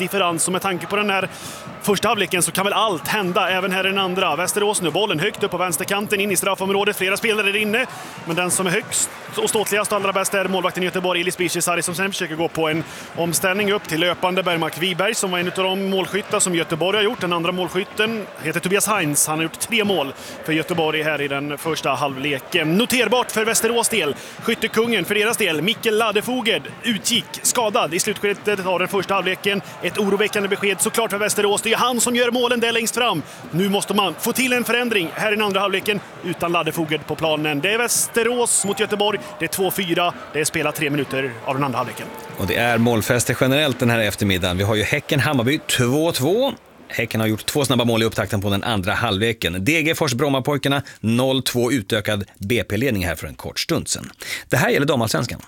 differens. Och med tanke på den här första halvleken så kan väl allt hända även här i den andra. Västerås nu, bollen högt upp på vänsterkanten in i straffområdet. Flera spelare är inne, men den som är högst och ståtligast och allra bäst är målvakten i Göteborg, Elis Bichesari, som sen försöker gå på en omställning upp till löpande Bergmark Wiberg, som var en av de målskyttar som Göteborg har gjort. Den andra målskytten heter Tobias Heinz. Han har gjort 3 mål för Göteborg här i den första halvleken. Noterbart för Västerås del, skyttekungen för deras del, Mikkel Ladefoged, utgick skadad i slutskedet av den första halvleken. Ett oroväckande besked såklart för Västerås. Det är han som gör målen där längst fram. Nu måste man få till en förändring här i den andra halvleken utan Ladefoged på planen. Det är Västerås mot Göteborg. Det är 2-4. Det är spelat 3 minuter av den andra halvleken. Och det är målfester generellt den här eftermiddagen. Vi har ju Häcken-Hammarby 2-2. Häcken har gjort 2 snabba mål i upptakten på den andra halvleken. Degerfors Brommapojkarna 0-2, utökad BP-ledning här för en kort stund sedan. Det här gäller damallsvenskan.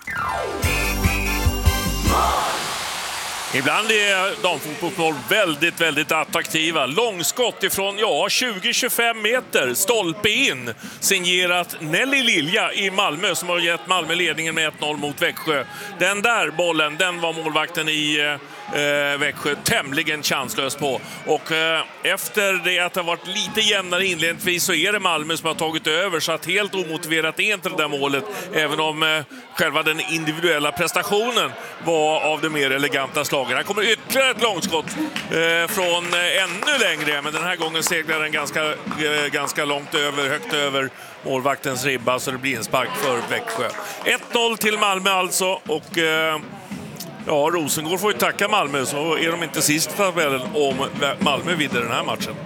Ibland är damfotbollsmål väldigt, väldigt attraktiva. Långskott ifrån 20-25 meter, stolpe in. Signerat Nelly Lilja i Malmö som har gett Malmö ledningen med 1-0 mot Växjö. Den där bollen, den var målvakten i Växjö tämligen chanslös på. Och efter det att det har varit lite jämnare inledningsvis så är det Malmö som har tagit över, så att helt omotiverat är inte det där målet, även om själva den individuella prestationen var av det mer eleganta slaget. Här kommer ytterligare ett långskott från ännu längre, men den här gången seglar den ganska långt över, högt över målvaktens ribba, så det blir en spark för Växjö. 1-0 till Malmö alltså, och Rosengård får ju tacka Malmö, så är de inte sist i tabellen om Malmö vinner den här matchen.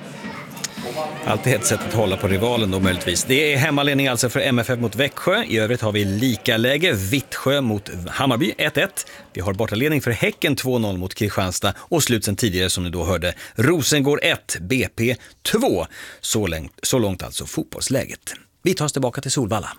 Alltid ett sätt att hålla på rivalen då möjligtvis. Det är hemmaledning alltså för MFF mot Växjö. I övrigt har vi lika läge. Vittsjö mot Hammarby 1-1. Vi har bortaledning för Häcken 2-0 mot Kristianstad. Och slut sen tidigare som ni då hörde, Rosengård 1, BP 2. Så långt alltså fotbollsläget. Vi tar oss tillbaka till Solvalla.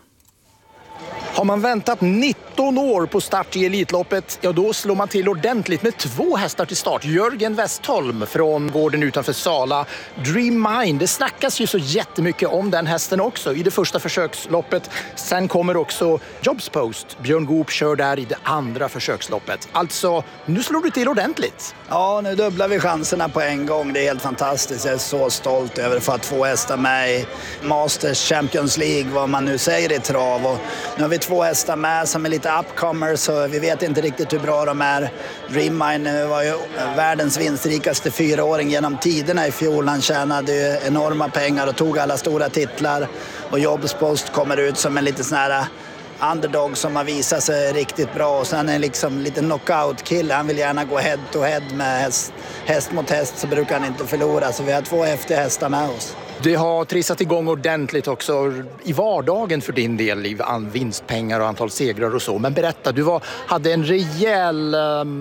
Har man väntat 19 år på start i Elitloppet, då slår man till ordentligt med 2 hästar till start. Jörgen Westholm från gården utanför Sala. Dream Mind, det snackas ju så jättemycket om den hästen också i det första försöksloppet. Sen kommer också Jobs Post. Björn Goop kör där i det andra försöksloppet. Alltså, nu slår du till ordentligt. Ja, nu dubblar vi chanserna på en gång. Det är helt fantastiskt. Jag är så stolt över att få 2 hästar med i Masters Champions League, vad man nu säger i trav. Och nu har vi 2 hästar med som är lite upcomers, så vi vet inte riktigt hur bra de är. Dream Mind var ju världens vinstrikaste 4-åring genom tiderna i fjol. Han tjänade ju enorma pengar och tog alla stora titlar. Och Jobs Post kommer ut som en lite sån här underdog som har visat sig riktigt bra. Och sen är liksom lite knockout-kille. Han vill gärna gå head to head med häst mot häst, så brukar han inte förlora. Så vi har 2 häftiga hästar med oss. Det har trissat igång ordentligt också i vardagen för din del i vinstpengar och antal segrar och så. Men berätta, du hade en rejäl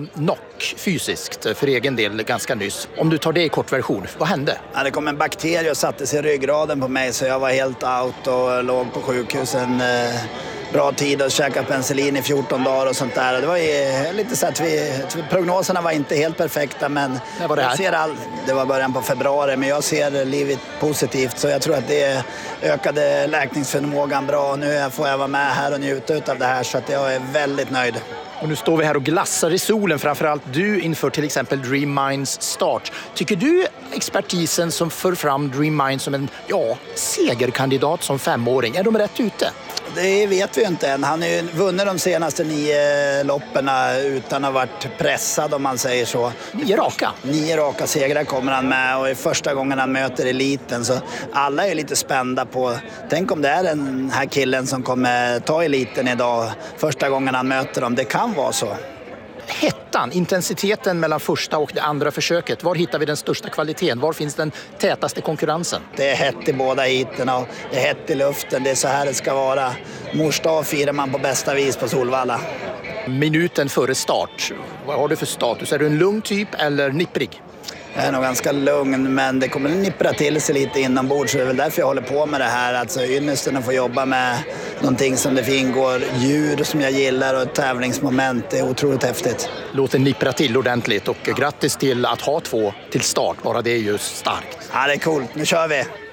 knock fysiskt för egen del ganska nyss. Om du tar det i kort version, vad hände? Ja, det kom en bakterie och satte sig i ryggraden på mig, så jag var helt out och låg på sjukhusen bra tid och käka penicillin i 14 dagar och sånt där. Det var lite så att prognoserna var inte helt perfekta, men var det, det var början på februari, men jag ser livet positivt, så jag tror att det ökade läkningsförmågan bra. Nu får jag vara med här och njuta av det här, så att jag är väldigt nöjd. Och nu står vi här och glassar i solen, framförallt du inför till exempel Dream Minds start. Tycker du expertisen som för fram Dream Mind som en segerkandidat som 5-åring, är de rätt ute? Det vet vi inte än. Han har ju vunnit de senaste 9 lopperna utan att ha varit pressad, om man säger så. 9 raka? 9 raka segrar kommer han med, och är första gången han möter eliten. Så alla är lite spända på, tänk om det är den här killen som kommer ta eliten idag. Första gången han möter dem, det kan vara så. Hettan, intensiteten mellan första och det andra försöket. Var hittar vi den största kvaliteten? Var finns den tätaste konkurrensen? Det är hett i båda heaten och det är hett i luften. Det är så här det ska vara. Mors dag firar man på bästa vis på Solvalla. Minuten före start, vad har du för status? Är du en lugn typ eller nipprig? Jag är nog ganska lugn, men det kommer att nippra till sig lite inombords, så det är väl därför jag håller på med det här. Alltså ynnesten att få jobba med någonting som det ingår djur som jag gillar och ett tävlingsmoment. Det är otroligt häftigt. Låter nippra till ordentligt, och grattis till att ha 2 till start. Bara det är ju starkt. Ja, det är coolt. Nu kör vi!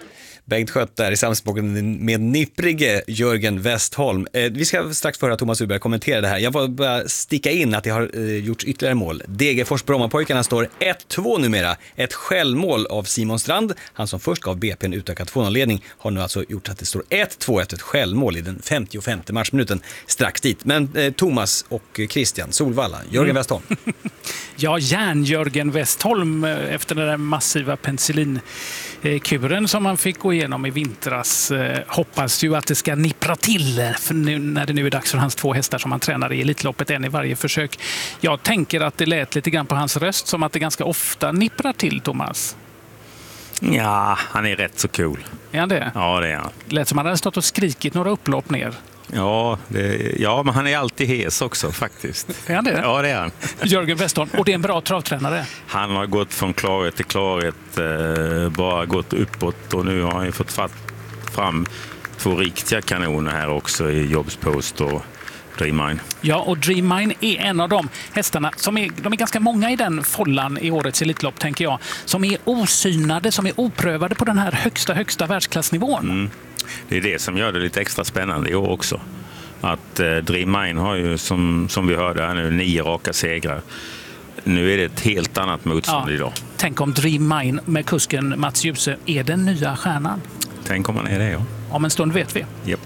Bengt Schött där i samspråken med nipprige Jörgen Westholm. Vi ska strax föra Thomas Uberg kommentera det här. Jag vill bara sticka in att det har gjorts ytterligare mål. Degerfors Brommapojkarna står 1-2 numera. Ett självmål av Simon Strand. Han som först gav BP en utökad 2-0-ledning har nu alltså gjort att det står 1-2 efter ett självmål i den 55:e matchminuten strax dit. Men Thomas och Christian Solvalla, Jörgen Westholm. Ja, Jörgen Westholm efter den där massiva penicillinkuren som man fick gå igenom i vintras hoppas ju att det ska nippra till för nu, när det nu är dags för hans 2 hästar som han tränar i Elitloppet, en i varje försök. Jag tänker att det lät lite grann på hans röst som att det ganska ofta nipprar till, Thomas. Ja, han är rätt så cool. Är han det? Ja, det är han. Det lät som att han hade stått och skrikit några upplopp ner. Ja, men han är alltid hes också faktiskt. Är han det? Ja, det är han. Jörgen Westholm, och det är en bra travtränare. Han har gått från klarhet till klarhet, bara gått uppåt och nu har han fått fram 2 riktiga kanoner här också i Jobs Post och Dream Mine. Ja, och Dream Mine är en av de hästarna de är ganska många i den follan i årets Elitlopp, tänker jag, som är osynade, som är oprövade på den här högsta världsklassnivån. Det är det som gör det lite extra spännande i år också. Att Dream Mine har ju, som vi hörde här nu, 9 raka segrar. Nu är det ett helt annat motstånd idag. Tänk om Dream Mine med kusken Mats Djuse är den nya stjärnan. Tänk om han är det, ja. Om en stund vet vi. Yep.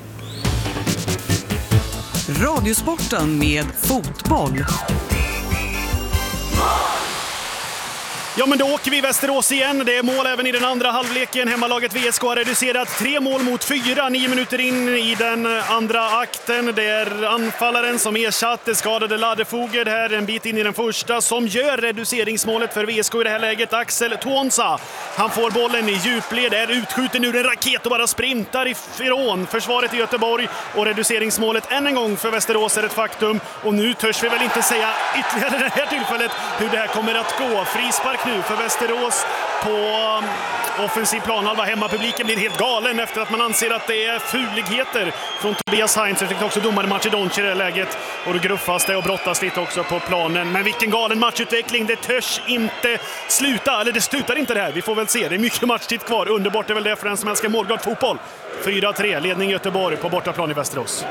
Radiosporten med fotboll. Ja, men då åker vi Västerås igen. Det är mål även i den andra halvleken. Hemmalaget VSK har reducerat 3-4, 9 minuter in i den andra akten. Det är anfallaren som ersatte skadade Ladefoged här en bit in i den första som gör reduceringsmålet för VSK i det här läget. Axel Tuonsa. Han får bollen i djupled, är utskjuten ur en raket och bara sprintar ifrån försvaret i Göteborg. Och reduceringsmålet än en gång för Västerås är ett faktum. Och nu törs vi väl inte säga ytterligare det här tillfället hur det här kommer att gå. Frispark nu för Västerås på offensiv planhalva. Hemmapubliken blir helt galen efter att man anser att det är fuligheter från Tobias Heinz. Jag tyckte också domare Macedonci i det här läget. Och då gruffas det och brottas lite också på planen. Men vilken galen matchutveckling. Det törs inte sluta. Eller det slutar inte det här. Vi får väl se. Det är mycket matchtid kvar. Underbart är väl det för den som älskar målglad fotboll. 4-3. Ledning Göteborg på bortaplan i Västerås.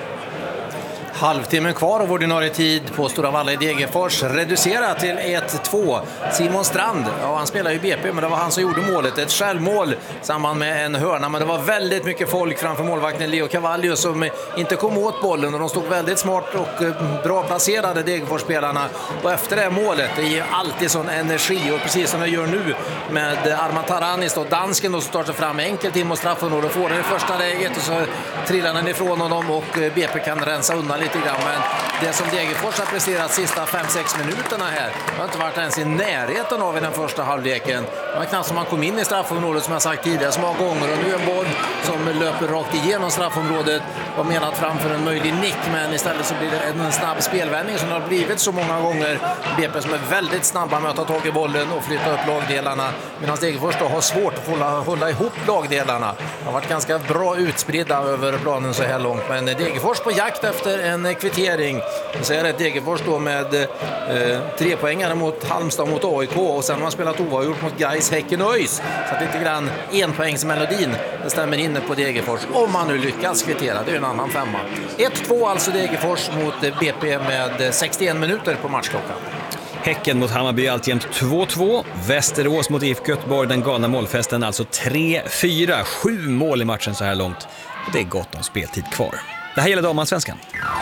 Halvtimmen kvar av ordinarie tid på Stora Valla i Degerfors. Reducerat till 1-2. Simon Strand, ja, han spelar ju BP, men det var han som gjorde målet. Ett självmål i samband med en hörna, men det var väldigt mycket folk framför målvakten Leo Cavallo som inte kom åt bollen, och de stod väldigt smart och bra placerade, Degerfors-spelarna. Och efter det målet, det är alltid sån energi, och precis som jag gör nu med Arman Taranis och dansken, och startar fram enkelt in mot straffområdet och får den i första läget, och så trillar den ifrån honom och BP kan rensa undan lite grann. Men det som Degerfors har presterat sista 5-6 minuterna här har inte varit ens i närheten av i den första halvleken. Det var knappt som man kom in i straffområdet, som jag sagt tidigare, så många gånger, och nu en boll som löper rakt igenom straffområdet och menat framför en möjlig nick, men istället så blir det en snabb spelvändning som har blivit så många gånger. BP som är väldigt snabba med att ta tag i bollen och flytta upp lagdelarna, medan Degerfors då har svårt att hålla ihop lagdelarna. De har varit ganska bra utspridda över planen så här långt, men Degerfors på jakt efter en kvittering. Jag säger att Degerfors då med 3 poängare mot Halmstad, mot AIK, och sen har man spelat oavgjort mot Gais, Häcken och ÖIS. Så att lite grann enpoängsmelodin, det stämmer inne på Degerfors. Om man nu lyckas kvittera, det är en annan femma. 1-2 alltså Degerfors mot BP med 61 minuter på matchklockan. Häcken mot Hammarby alltjämt 2-2. Västerås mot IFK Göteborg, den galna målfesten, alltså 3-4. 7 mål i matchen så här långt. Och det är gott om speltid kvar. Det här gäller damallsvenskan.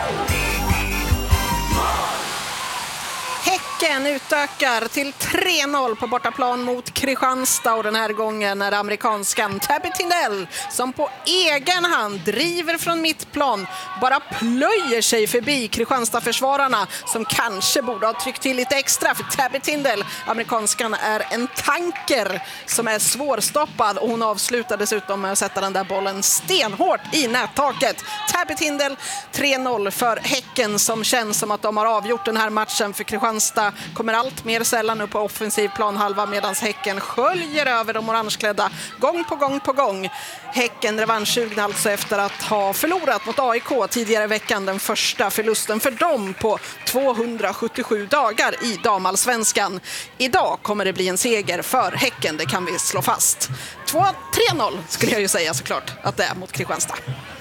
Häcken utökar till 3-0 på bortaplan mot Kristianstad, och den här gången är det amerikanskan Tabby Tindell som på egen hand driver från mittplan, bara plöjer sig förbi Kristianstad-försvararna som kanske borde ha tryckt till lite extra, för Tabby Tindell, amerikanskan, är en tanker som är svårstoppad, och hon avslutar dessutom med att sätta den där bollen stenhårt i nättaket. Tabby Tindell 3-0 för Häcken, som känns som att de har avgjort den här matchen för Kristianstad Växjö kommer allt mer sällan upp på offensiv planhalva medan Häcken sköljer över de orangeklädda gång på gång. Häcken revanschsugna alltså efter att ha förlorat mot AIK tidigare i veckan, den första förlusten för dem på 277 dagar i damallsvenskan. Idag kommer det bli en seger för Häcken, det kan vi slå fast. 2-3-0 skulle jag ju säga såklart att det är mot Kristianstad.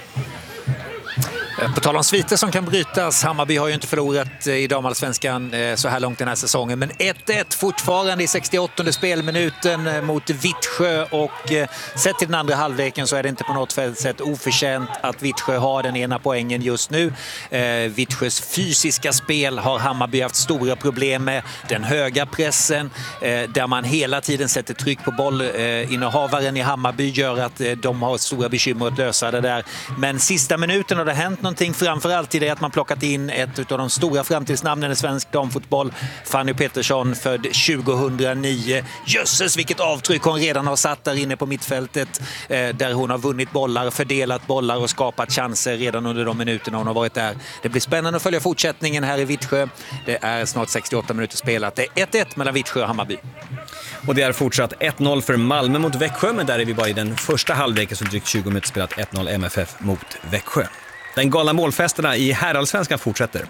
På tal om sviter som kan brytas, Hammarby har ju inte förlorat i damallsvenskan så här långt den här säsongen, men 1-1 fortfarande i 68:e spelminuten mot Vittsjö, och sett till den andra halvleken så är det inte på något sätt oförtjänt att Vittsjö har den ena poängen just nu. Vittsjös fysiska spel har Hammarby haft stora problem med, den höga pressen där man hela tiden sätter tryck på bollinnehavaren i Hammarby gör att de har stora bekymmer att lösa det där, men sista minuten har det hänt någonting, framförallt i det att man plockat in ett av de stora framtidsnamnen i svensk damfotboll, Fanny Pettersson, född 2009. Jösses vilket avtryck hon redan har satt där inne på mittfältet, där hon har vunnit bollar, fördelat bollar och skapat chanser redan under de minuterna hon har varit där. Det blir spännande att följa fortsättningen här i Vittsjö. Det är snart 68 minuter spelat. Det är 1-1 mellan Vittsjö och Hammarby. Och det är fortsatt 1-0 för Malmö mot Växjö, men där är vi bara i den första halvleken, som drygt 20 minuter spelat 1-0 MFF mot Växjö. Den galna målfesterna i herrallsvenskan fortsätter.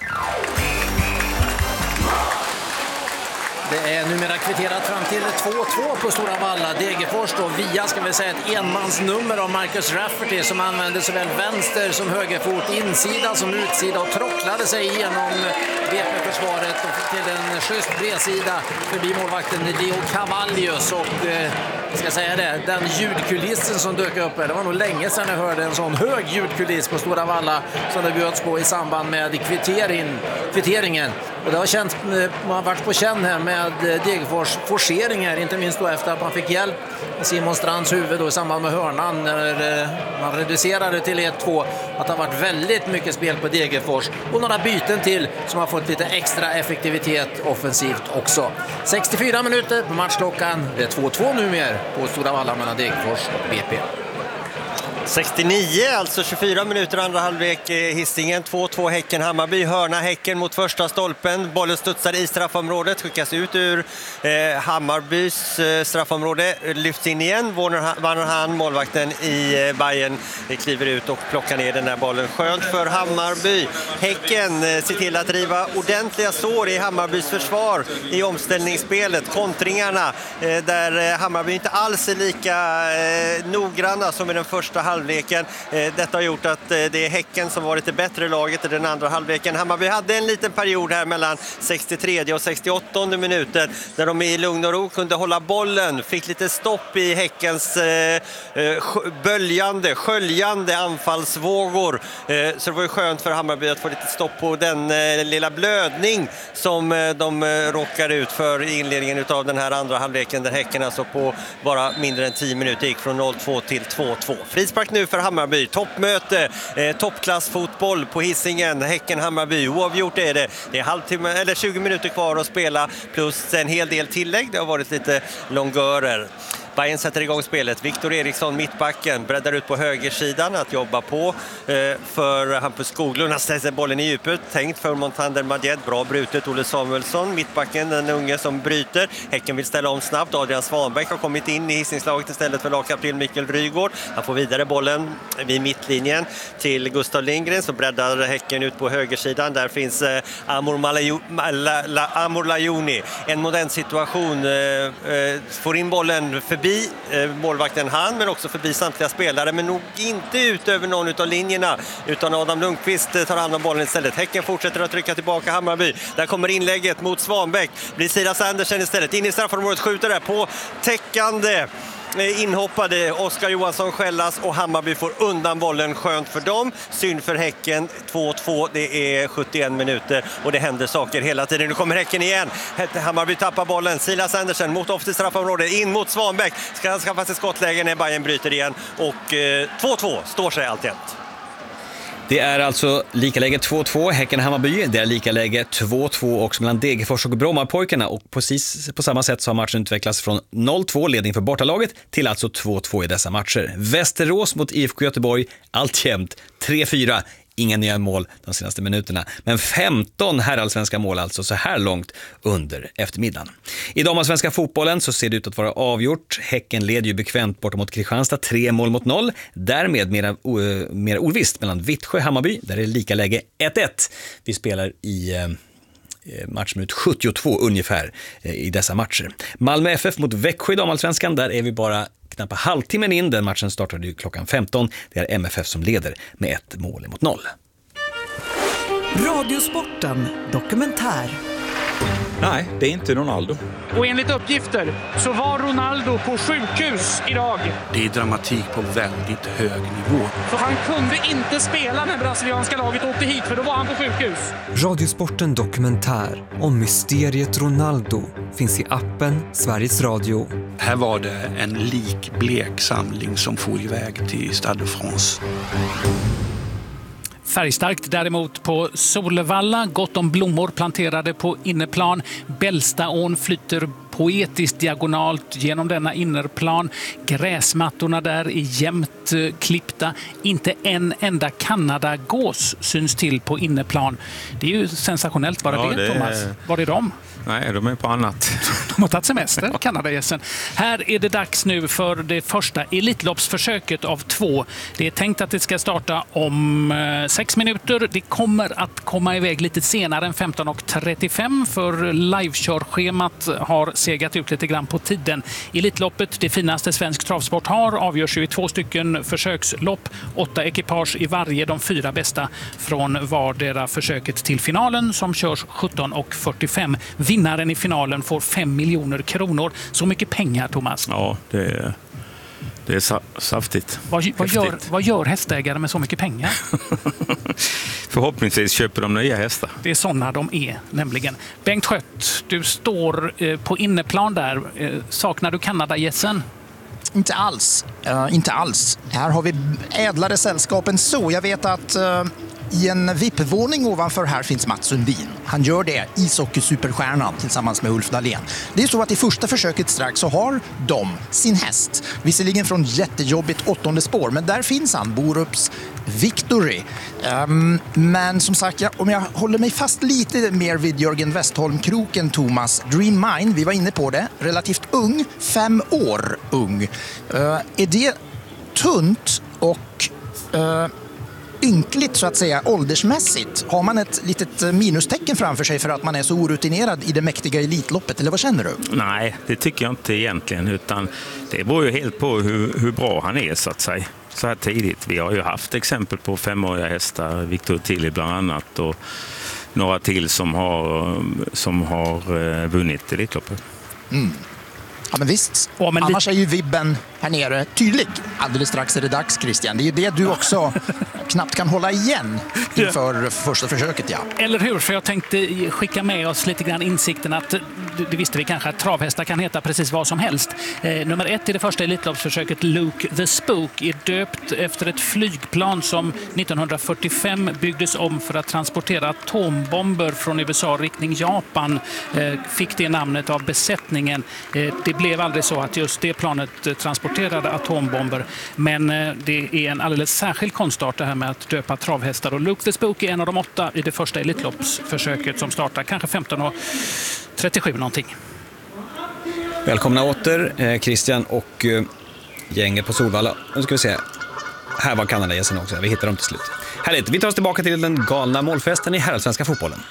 Det är numera kvitterat fram till 2-2 på Stora Valla. Degerfors då via, ska vi säga, ett enmansnummer av Marcus Rafferty som använde såväl vänster som högerfot, insida som utsida och trocklade sig igenom BP-försvaret och till en schysst bredsida förbi målvakten Leo Cavallius. Och ska säga det, den ljudkulissen som dök upp, det var nog länge sedan jag hörde en sån hög ljudkuliss på Stora Valla som det bjöds på i samband med kvitteringen. Och det har känts, man har varit på känn här med Degerfors forceringar, inte minst då efter att man fick hjälp med Simon Strands huvud då i samband med hörnan när man reducerade till 1-2, att det har varit väldigt mycket spel på Degerfors och några byten till som har fått lite extra effektivitet offensivt också. 64 minuter på matchklockan, det är 2-2 numera på Stora Valla mellan Degerfors och BP. 69, alltså 24 minuter andra halvlek, Hisingen 2-2 Häcken Hammarby, hörna Häcken mot första stolpen, bollen studsar i straffområdet, skickas ut ur Hammarbys straffområde, lyfts in igen, Warner målvakten i Bayern, kliver ut och plockar ner den där bollen, skönt för Hammarby. Häcken ser till att driva ordentliga sår i Hammarbys försvar i omställningsspelet, kontringarna där Hammarby inte alls är lika noggranna som i den första halvleken. Detta har gjort att det är Häcken som varit det bättre laget i den andra halvleken. Hammarby hade en liten period här mellan 63 och 68 minuter där de i lugn och ro kunde hålla bollen. Fick lite stopp i Häckens sköljande anfallsvågor. Så det var ju skönt för Hammarby att få lite stopp på den lilla blödning som de råkar ut för i inledningen av den här andra halvleken, där Häcken alltså på bara mindre än 10 minuter gick från 0-2 till 2-2. Frispark nu för Hammarby, toppmöte, toppklassfotboll på Hisingen, Häcken-Hammarby, oavgjort är det. Det är halvtimme, eller 20 minuter kvar att spela plus en hel del tillägg, det har varit lite långörer. Bayern sätter igång spelet. Viktor Eriksson, mittbacken, breddar ut på högersidan att jobba på för Hampus Skoglund. Han ställer bollen i djupet. Tänkt för Montander Madjed. Bra brutet. Olle Samuelsson, mittbacken, den unge som bryter. Häcken vill ställa om snabbt. Adrian Svanberg har kommit in i Hisingslaget istället för lagkapten Mikael Rygård. Han får vidare bollen vid mittlinjen till Gustav Lindgren, så breddar Häcken ut på högersidan. Där finns Amor Lajoni. En modern situation. Får in bollen förbi målvakten han, men också förbi samtliga spelare, men nog inte ut över någon av linjerna, utan Adam Lundqvist tar hand om bollen istället. Häcken fortsätter att trycka tillbaka Hammarby. Där kommer inlägget mot Svanbäck. Blir Silas Andersen istället in i straffområdet, skjuter där på täckande inhoppade Oskar Johansson skällas och Hammarby får undan bollen, skönt för dem. Synd för Häcken, 2-2, det är 71 minuter och det händer saker hela tiden. Nu kommer Häcken igen, Hammarby tappar bollen, Silas Andersen mot offensivt straffområde, in mot Svanbäck, ska han skaffa sig skottläge när Bayern bryter igen och 2-2 står sig alltjämt. Det är alltså likaläge 2-2 Häcken-Hammarby. Det är likaläge 2-2 också mellan Degerfors och Brommapojkarna. Och precis på samma sätt så har matchen utvecklats från 0-2 ledning för bortalaget till alltså 2-2 i dessa matcher. Västerås mot IFK Göteborg, alltjämt 3-4. Inga nya mål de senaste minuterna. Men 15 herrallsvenska mål alltså så här långt under eftermiddagen. I damallsvenska fotbollen så ser det ut att vara avgjort. Häcken leder ju bekvämt borta mot Kristianstad 3-0. Därmed mer ovisst mellan Vittsjö Hammarby, där det är lika läge 1-1. Vi spelar i matchminut 72 ungefär i dessa matcher. Malmö FF mot Växjö i damallsvenskan, där är vi bara knappt halvtimmen in. Den matchen startade ju klockan 15. Det är MFF som leder med 1-0. Radiosporten dokumentär. Nej, det är inte Ronaldo. Och enligt uppgifter så var Ronaldo på sjukhus idag. Det är dramatik på väldigt hög nivå. Så han kunde inte spela när brasilianska laget åkte hit, för då var han på sjukhus. Radiosporten dokumentär om mysteriet Ronaldo finns i appen Sveriges Radio. Här var det en likblek samling som for iväg till Stade de France. Färgstarkt däremot på Solvalla, gott om blommor planterade på innerplan. Bällstaån flyter poetiskt diagonalt genom denna innerplan. Gräsmattorna där är jämnt klippta. Inte en enda Kanadagås syns till på innerplan. Det är ju sensationellt bara det, Thomas. Var är de? Nej, de är på annat. De har tagit semester, Kanadagässen. Här är det dags nu för det första elitloppsförsöket av 2. Det är tänkt att det ska starta om 6 minuter. Det kommer att komma iväg lite senare än 15:35, för livekörschemat har segat ut lite grann på tiden. Elitloppet, det finaste svensk travsport har, avgörs ju i 2 stycken försökslopp. 8 ekipage i varje, de 4 bästa från vardera försöket till finalen som körs 17:45. Vinnaren i finalen får 5 miljoner kronor. Så mycket pengar, Thomas. Ja, det är saftigt. Vad gör hästägare med så mycket pengar? Förhoppningsvis köper de nya hästar. Det är sådana de är, nämligen. Bengt Schött, du står på inneplan där. Saknar du Kanadagässen? Inte alls. Inte alls. Här har vi ädlare sällskap än så. Jag vet att i en VIP-våning ovanför här finns Mats Sundin. Han gör det, ishockey-superstjärnan, tillsammans med Ulf Dahlén. Det är så att i första försöket strax så har de sin häst. Visserligen från jättejobbigt 8:e spår, men där finns han, Borups Victory. Men som sagt, om jag håller mig fast lite mer vid Jörgen Westholm-kroken, Thomas, Dream Mind, vi var inne på det, relativt ung, 5 år ung. Är det tunt och ynkligt så att säga åldersmässigt? Har man ett litet minustecken framför sig för att man är så orutinerad i det mäktiga elitloppet, eller vad känner du? Nej, det tycker jag inte egentligen, utan det beror ju helt på hur bra han är så att säga. Så här tidigt. Vi har ju haft exempel på 5-åriga hästar, Victor Tilly bland annat, och några till som har vunnit elitloppet. Mm. Ja, men visst. Annars är ju vibben här nere tydlig. Alldeles strax är det dags, Christian. Det är ju det du också knappt kan hålla igen inför första försöket, ja. Eller hur? För jag tänkte skicka med oss lite grann insikten att det visste vi kanske att travhästar kan heta precis vad som helst. Nummer 1 i det första elitloppsförsöket, Luke the Spook, är döpt efter ett flygplan som 1945 byggdes om för att transportera atombomber från USA riktning Japan. Fick det namnet av besättningen. Det blev aldrig så att just det planet transporterade atombomber, men det är en alldeles särskild konstart det här med att döpa travhästar, och Luke the Spook är en av de 8 i det första elitloppsförsöket som startar kanske 15:37 någonting. Välkomna åter, Christian och gänget på Solvalla. Nu ska vi se. Här var Kanadagässen också. Vi hittar dem till slut. Härligt. Vi tar oss tillbaka till den galna målfesten i herrallsvenska fotbollen.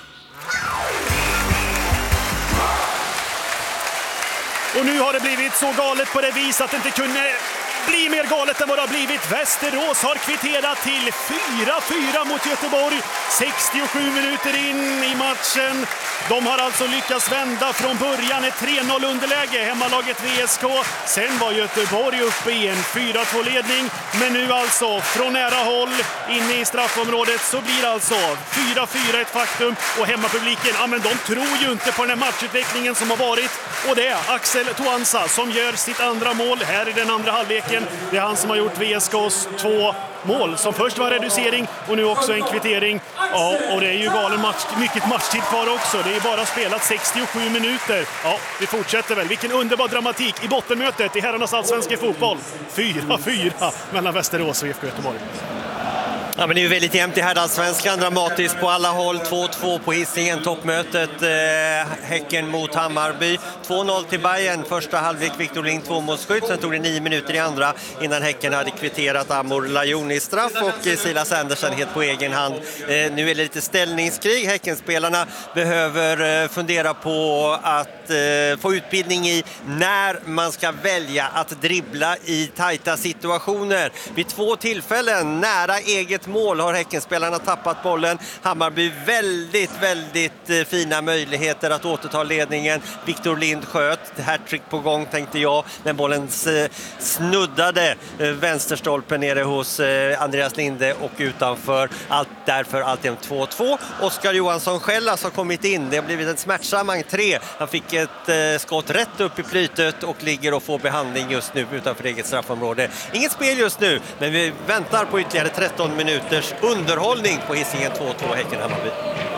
Och nu har det blivit så galet på det vis att det inte kunde bli mer galet än vad det har blivit. Västerås har kvitterat till 4-4 mot Göteborg. 67 minuter in i matchen. De har alltså lyckats vända från början ett 3-0 underläge, hemmalaget VSK. Sen var Göteborg uppe i en 4-2-ledning. Men nu alltså från nära håll inne i straffområdet så blir alltså 4-4 ett faktum. Och hemmapubliken, ja, men de tror ju inte på den här matchutvecklingen som har varit. Och det är Axel Tuansa som gör sitt andra mål här i den andra halvleken. Det är han som har gjort VSKs 2 mål, som först var en reducering och nu också en kvittering. Ja, och det är ju galen mycket matchtid kvar också. Det är bara spelat 67 minuter. Ja, vi fortsätter väl. Vilken underbar dramatik i bottenmötet i herrarnas allsvenska fotboll. 4-4 mellan Västerås och IFK Göteborg. Ja, men det är ju väldigt jämnt i herrallsvenskan, dramatiskt på alla håll. 2-2 på Hisingen, toppmötet. Häcken mot Hammarby. 2-0 till Bayern, första halvlek Victor Lind 2-målsskytt. Sen tog det 9 minuter i andra innan Häcken hade kvitterat Amor Lajoni i straff och Silas Andersen helt på egen hand. Nu är det lite ställningskrig. Häckenspelarna behöver fundera på att få utbildning i när man ska välja att dribbla i tajta situationer. Vid 2 tillfällen nära eget mål har Häckenspelarna tappat bollen. Hammarby väldigt fina möjligheter att återta ledningen. Victor Lind sköt, hattrick på gång tänkte jag, men bollen snuddade vänsterstolpen nere hos Andreas Linde och utanför. Därför alltid 2-2. Oskar Johansson själv har kommit in. Det har blivit en smärtsam entré. Han fick ett skott rätt upp i plytet och ligger och får behandling just nu utanför eget straffområde. Inget spel just nu, men vi väntar på ytterligare 13 minuters underhållning på Hisingen 2-2 Häcken-Hammarby.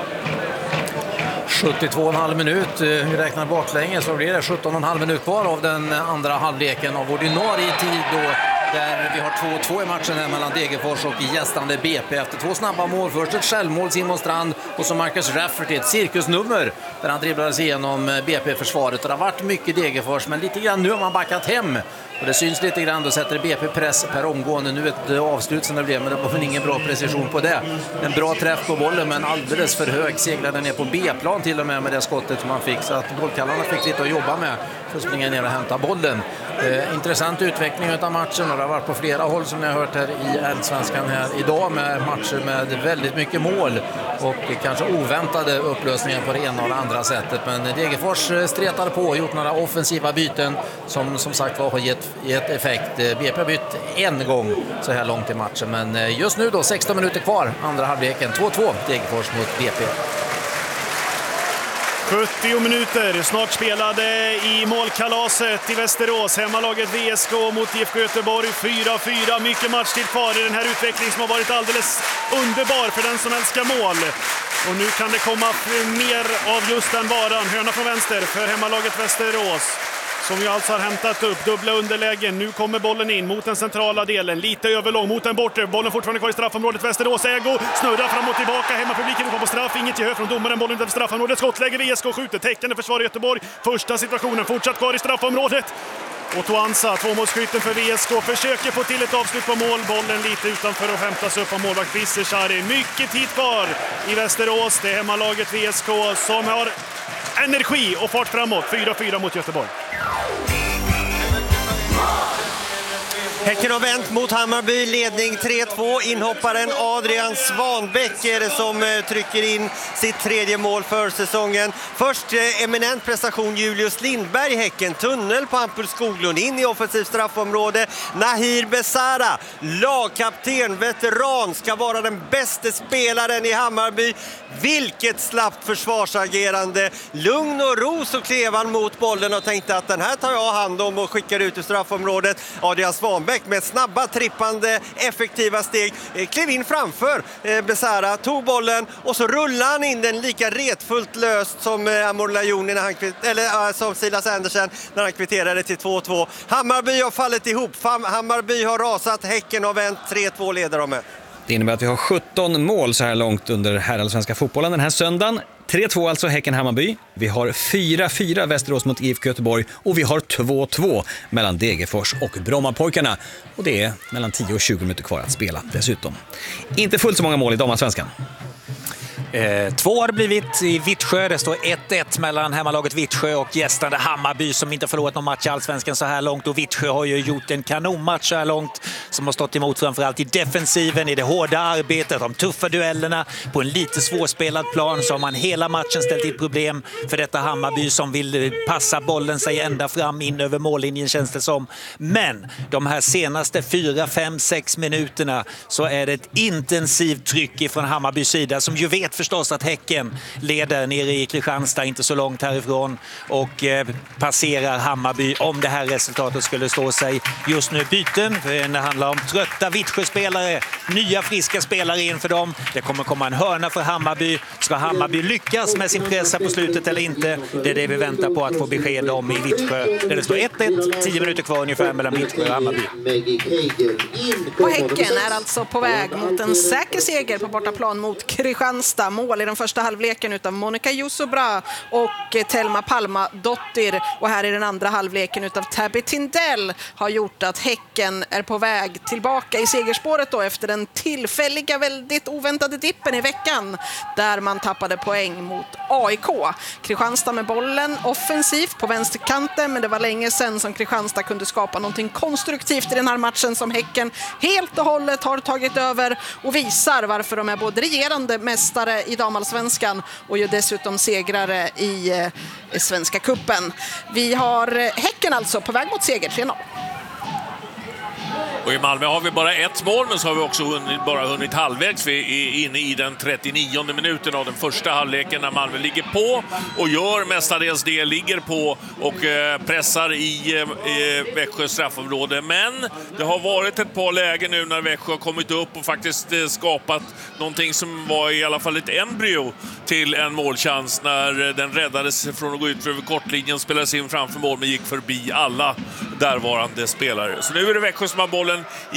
72,5 minut, vi räknar baklänges så blir det 17,5 minut kvar av den andra halvleken av ordinarie tid då, där vi har 2-2 i matchen här mellan Degerfors och gästande BP efter 2 snabba mål. Först ett självmål Simon Strand och så Marcus Rafferty, ett cirkusnummer där han dribblades igenom BP-försvaret. Och det har varit mycket Degerfors, men lite grann nu har man backat hem. Och det syns lite grann, då sätter BP press per omgående. Nu ett avslut som det blev, men det var väl ingen bra precision på det. En bra träff på bollen, men alldeles för hög. Seglade ner på B-plan till och med det skottet som man fick. Så att bollkallarna fick lite att jobba med för att springa ner och hämta bollen. Intressant utveckling av matchen och det har varit på flera håll som ni har hört här i Allsvenskan här idag med matcher med väldigt mycket mål och kanske oväntade upplösningar på det ena och det andra sättet. Men Degerfors stretade på och gjort några offensiva byten som sagt har gett effekt. BP har bytt en gång så här långt i matchen, men just nu då 16 minuter kvar, andra halvleken 2-2 Degerfors mot BP. 70 minuter snart spelade i målkalaset i Västerås. Hemmalaget VSK mot IFK Göteborg 4-4. Mycket matchtid kvar i den här utvecklingen som har varit alldeles underbar för den som älskar mål. Och nu kan det komma mer av just den varan. Hörna från vänster för hemmalaget Västerås, som ju alltså har hämtat upp dubbla underlägen. Nu kommer bollen in mot den centrala delen. Lite överlång mot den bortre. Bollen fortfarande kvar i straffområdet. Västerås ägo. Snurrar fram och tillbaka. Hemmapubliken kommer på straff. Inget gehör från domaren. Bollen utanför straffområdet. Skottläge. VSK skjuter. Täckande försvar i Göteborg. Första situationen. Fortsatt kvar i straffområdet. Och Toansa, tvåmålsskytten för VSK, försöker få till ett avslut på mål. Bollen lite utanför och hämtas upp av målvakt Bisseshari. Mycket tid kvar i Västerås. Det är hemmalaget VSK som har energi och fart framåt. 4-4 mot Göteborg. Häcken har vänt mot Hammarby, ledning 3-2. Inhopparen Adrian Svanbäck är det som trycker in sitt 3:e mål för säsongen. Först eminent prestation Julius Lindberg, Häcken. Tunnel på Hampus Skoglund, in i offensivt straffområde. Nahir Besara, lagkapten, veteran, ska vara den bästa spelaren i Hammarby. Vilket slappt försvarsagerande. Lugn och ro så klev han mot bollen och tänkte att den här tar jag hand om och skickar ut i straffområdet. Adrian Svanbäck med snabba, trippande, effektiva steg klev in framför Besara, tog bollen och så rullade han in den lika retfullt löst som Amor Lajoni som Silas Andersen när han kvitterade till 2-2. Hammarby har fallit ihop, Hammarby har rasat, Häcken har vänt, 3-2 leder de med. Det innebär att vi har 17 mål så här långt under herrallsvenska fotbollen den här söndagen. 3-2 alltså Häcken-Hammarby. Vi har 4-4 Västerås mot IFK Göteborg och vi har 2-2 mellan Degerfors och Brommapojkarna. Och det är mellan 10 och 20 minuter kvar att spela dessutom. Inte fullt så många mål i damallsvenskan. 2 har det blivit i Vittsjö. Det står 1-1 mellan hemmalaget Vittsjö och gästande Hammarby som inte har förlorat någon match i Allsvenskan så här långt. Och Vittsjö har ju gjort en kanonmatch så här långt som har stått emot framförallt i defensiven, i det hårda arbetet, de tuffa duellerna på en lite svårspelad plan. Så har man hela matchen ställt till problem för detta Hammarby som vill passa bollen sig ända fram in över mållinjen känns det som. Men de här senaste 4, 5, 6 minuterna så är det ett intensivt tryck från Hammarbys sida som ju vet förstås att Häcken leder nere i Kristianstad, inte så långt härifrån, och passerar Hammarby om det här resultatet skulle stå sig. Just nu byten, det handlar om trötta Vittsjö-spelare, nya friska spelare in för dem. Det kommer komma en hörna för Hammarby. Ska Hammarby lyckas med sin pressa på slutet eller inte? Det är det vi väntar på att få besked om i Vittsjö. Där det står 1-1, 10 minuter kvar ungefär mellan Vittsjö och Hammarby. Och Häcken är alltså på väg mot en säker seger på bortaplan mot Kristianstad. Mål i den första halvleken utav Monica Jusobra och Telma Palma-Dottir. Och här i den andra halvleken utav Tabby Tindell har gjort att Häcken är på väg tillbaka i segerspåret då efter den tillfälliga, väldigt oväntade dippen i veckan där man tappade poäng mot AIK. Kristianstad med bollen offensivt på vänsterkanten, men det var länge sedan som Kristianstad kunde skapa någonting konstruktivt i den här matchen som Häcken helt och hållet har tagit över och visar varför de är både regerande mästare i damallsvenskan och ju dessutom segrare i Svenska kuppen. Vi har Häcken alltså på väg mot seger 3-0. Och i Malmö har vi bara ett mål, men så har vi också hunnit halvvägs. Vi är inne i den 39:e minuten av den första halvleken när Malmö ligger på och gör mestadels det, ligger på och pressar i Växjö straffområde. Men det har varit ett par lägen nu när Växjö har kommit upp och faktiskt skapat någonting som var i alla fall ett embryo till en målchans när den räddades från att gå ut över kortlinjen, spelades in framför mål men gick förbi alla därvarande spelare. Så nu är det Växjö som har bollen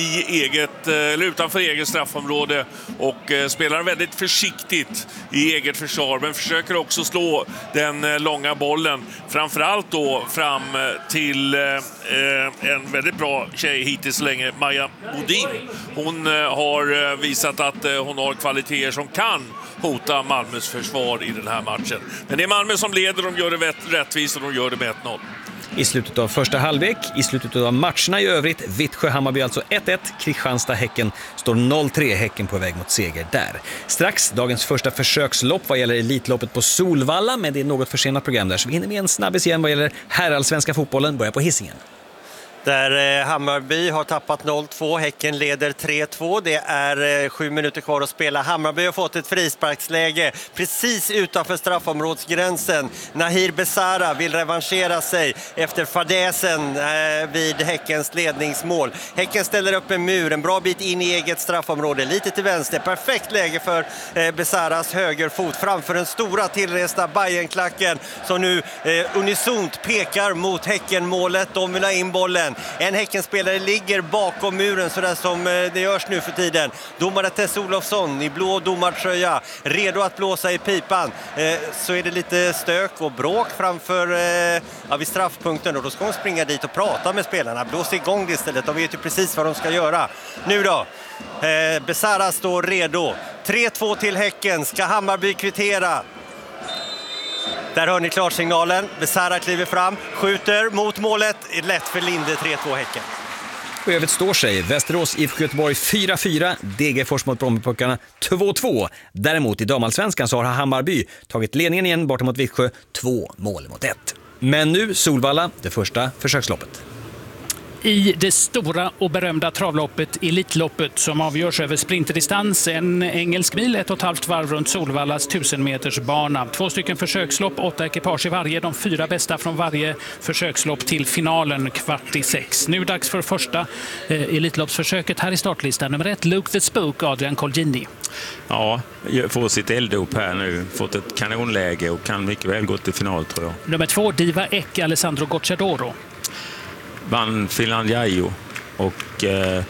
utanför eget straffområde och spelar väldigt försiktigt i eget försvar, men försöker också slå den långa bollen framförallt då fram till en väldigt bra tjej hittills länge, Maja Bodin. Hon har visat att hon har kvaliteter som kan hota Malmös försvar i den här matchen. Men det är Malmö som leder, de gör det rättvist och de gör det med 1-0. I slutet av första halvlek, i slutet av matcherna i övrigt, Vittsjö-Hammarby alltså 1-1, Kristianstad-Häcken står 0-3, Häcken på väg mot seger där. Strax dagens första försökslopp vad gäller Elitloppet på Solvalla, men det är något försenat program där, så vi hinner med en snabbis igen vad gäller herrallsvenska fotbollen, börjar på Hisingen. Där Hammarby har tappat 0-2, Häcken leder 3-2. Det är 7 minuter kvar att spela. Hammarby har fått ett frisparksläge precis utanför straffområdsgränsen. Nahir Besara vill revanschera sig efter fadäsen vid Häckens ledningsmål. Häcken ställer upp en mur, en bra bit in i eget straffområde, lite till vänster. Perfekt läge för Besaras högerfot framför den stora tillresta Bayernklacken som nu unisont pekar mot Häckenmålet. De vill ha in bollen. En Häckenspelare ligger bakom muren sådär som det görs nu för tiden. Domare Tess Olofsson i blå domartröja, redo att blåsa i pipan. Så är det lite stök och bråk framför vid straffpunkten och då ska de springa dit och prata med spelarna. Blåsa igång det istället, de vet ju precis vad de ska göra. Nu då, Besara står redo. 3-2 till Häcken, ska Hammarby kvittera? Där hör ni klarsignalen. Besara kliver fram, skjuter mot målet. Lätt för Linde, 3-2 Häcken. Och övrigt står sig Västerås IFK Göteborg 4-4, Degerfors mot Brommapojkarna 2-2. Däremot i damallsvenskan så har Hammarby tagit ledningen igen borta mot Vittsjö 2-1. Men nu Solvalla, det första försöksloppet. I det stora och berömda travloppet Elitloppet som avgörs över sprinterdistans, en engelsk mil, 1,5 varv runt Solvallas 1000 meters bana. 2 stycken försökslopp, 8 ekipage i varje, de 4 bästa från varje försökslopp till finalen 5:45. Nu dags för första Elitloppsförsöket här i startlistan. Nummer 1, Luke the Spook, Adrian Colgjini. Ja, får sitt elddop här nu, fått ett kanonläge och kan mycket väl gå till final tror jag. Nummer 2, Diva Ek, Alessandro Gocciadoro. Vann Finlandiajo och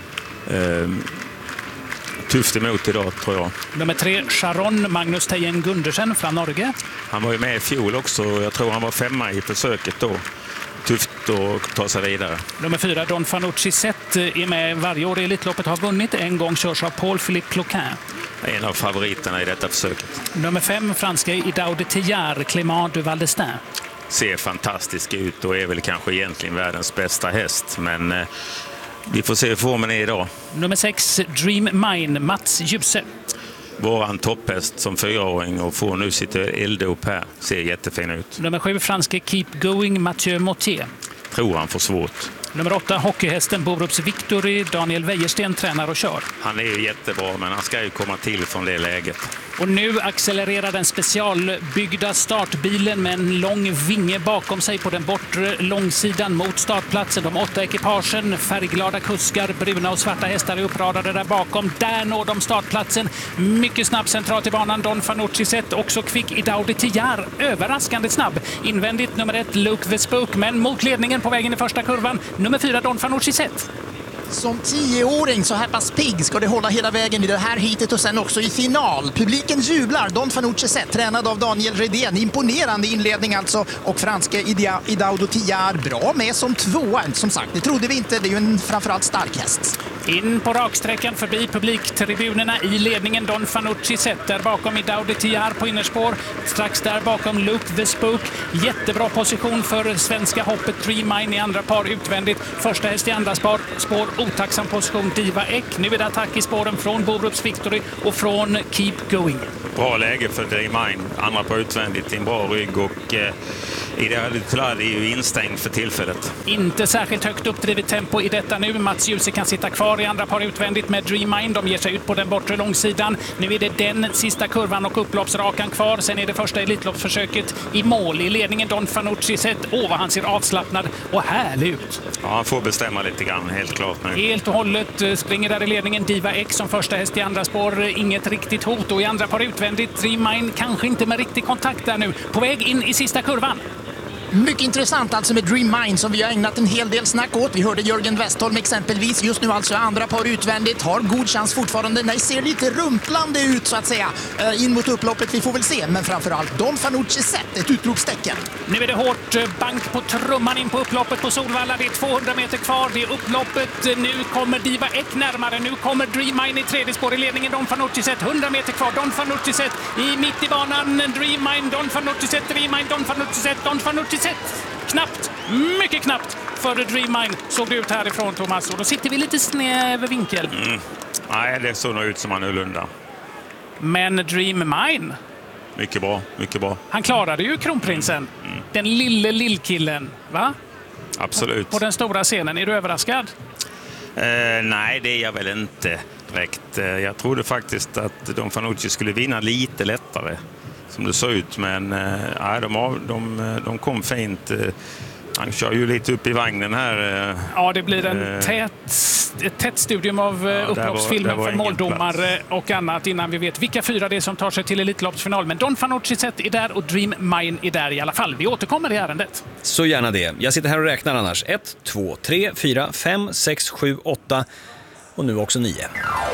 tufft emot idag tror jag. Nummer 3, Sharon Magnus Tejen Gundersen från Norge. Han var ju med i fjol också, jag tror han var 5:a i försöket då. Tufft att ta sig vidare. Nummer 4, Don Fanucci Zet är med varje år i Elitloppet, har vunnit. En gång körs av Paul-Philippe Cloquin. En av favoriterna i detta försöket. Nummer 5, franska Idao de Tillard, Clément de Valdestin. Ser fantastisk ut och är väl kanske egentligen världens bästa häst. Men vi får se hur formen är idag. Nummer 6, Dream Mine, Mats Djuse. Våran topphäst som 4-åring och får nu sitt elddop här. Ser jättefin ut. Nummer 7, franska Keep Going, Mathieu Mottier. Tror han får svårt. Nummer 8, hockeyhästen Borups Victory, Daniel Wäjersten tränar och kör. Han är ju jättebra men han ska ju komma till från det läget. Och nu accelererar den specialbyggda startbilen med en lång vinge bakom sig på den bortre långsidan mot startplatsen. De 8 ekipagen, färgglada kuskar, bruna och svarta hästar är uppradade där bakom. Där når de startplatsen. Mycket snabb centralt i banan. Don Fanucci sett också kvick i Daudi Tijar. Överraskande snabb. Invändigt nummer 1 Luke the Spook, men mot ledningen på vägen i första kurvan. Nummer 4 Don Fanucci sett. Som 10-åring så här pass pigg ska det hålla hela vägen i det här hitet och sen också i final. Publiken jublar. Don Fanucci sett, tränad av Daniel Redén. Imponerande inledning alltså. Och franske Idaudo Tijar bra med som 2. Som sagt, det trodde vi inte. Det är ju en framförallt stark häst. In på raksträckan förbi publiktribunerna i ledningen Don Fanucci sett. Där bakom Idaudo Tijar på innerspår. Strax där bakom Luke the Spook. Jättebra position för svenska hoppet. Dream Mine i andra par utvändigt. Första häst i andra spår. Otacksam position Diva Ek. Nu är det attack i spåren från Borups Victory och från Keep Going. Bra läge för Dream Mine. Andra på utvändigt i en bra rygg och Idaudo Tijar är ju instängd för tillfället. Inte särskilt högt uppdrivet tempo i detta nu. Mats Djuse kan sitta kvar i andra par utvändigt med Dream Mine. De ger sig ut på den bortre långsidan. Nu är det den sista kurvan och upploppsrakan kvar. Sen är det första elitloppsförsöket i mål. I ledningen Don Fanucci sett. Vad han ser avslappnad och härlig ut. Ja, han får bestämma lite grann, helt klart nu. Helt och hållet springer där i ledningen Diva X som första häst i andra spår. Inget riktigt hot och i andra par utvändigt Dream Mine kanske inte med riktig kontakt där nu. På väg in i sista kurvan. Mycket intressant alltså med Dream Mine som vi har ägnat en hel del snack åt. Vi hörde Jörgen Westholm exempelvis. Just nu alltså andra par utvändigt. Har god chans fortfarande. Nej, ser lite rumplande ut så att säga. In mot upploppet, vi får väl se. Men framförallt Don Fanucci sett, ett utropstecken. Nu är det hårt bank på trumman in på upploppet på Solvalla. Det är 200 meter kvar. Det är upploppet. Nu kommer Diva Ek närmare. Nu kommer Dream Mine i tredje spår i ledningen. Don Fanucci sett. 100 meter kvar. Don Fanucci sett mitt i banan. Dream Mine. Don Fanucci sett. Dream Mine. Don Fanucci sett. Don Fanucci sett. Knappt, mycket knappt för Dream Mine såg det ut härifrån, Thomas. Och då sitter vi lite snäv vinkel. Nej, det såg nog ut som annorlunda. Men Dream Mine? Mycket bra, mycket bra. Han klarade ju kronprinsen. Den lillkillen, va? Absolut. På den stora scenen. Är du överraskad? Nej, det är jag väl inte direkt. Jag trodde faktiskt att Don Fanucci skulle vinna lite lättare. Som det såg ut, men de kom fint. Han kör ju lite upp i vagnen här. Ja, det blir ett tätt studium av upploppsfilmen för måldomare och annat innan vi vet vilka 4 det är som tar sig till elitloppsfinal. Men Don Fanucci sett är där och Dream Mine är där i alla fall. Vi återkommer i ärendet. Så gärna det. Jag sitter här och räknar annars. 1, 2, 3, 4, 5, 6, 7, 8 och nu också 9.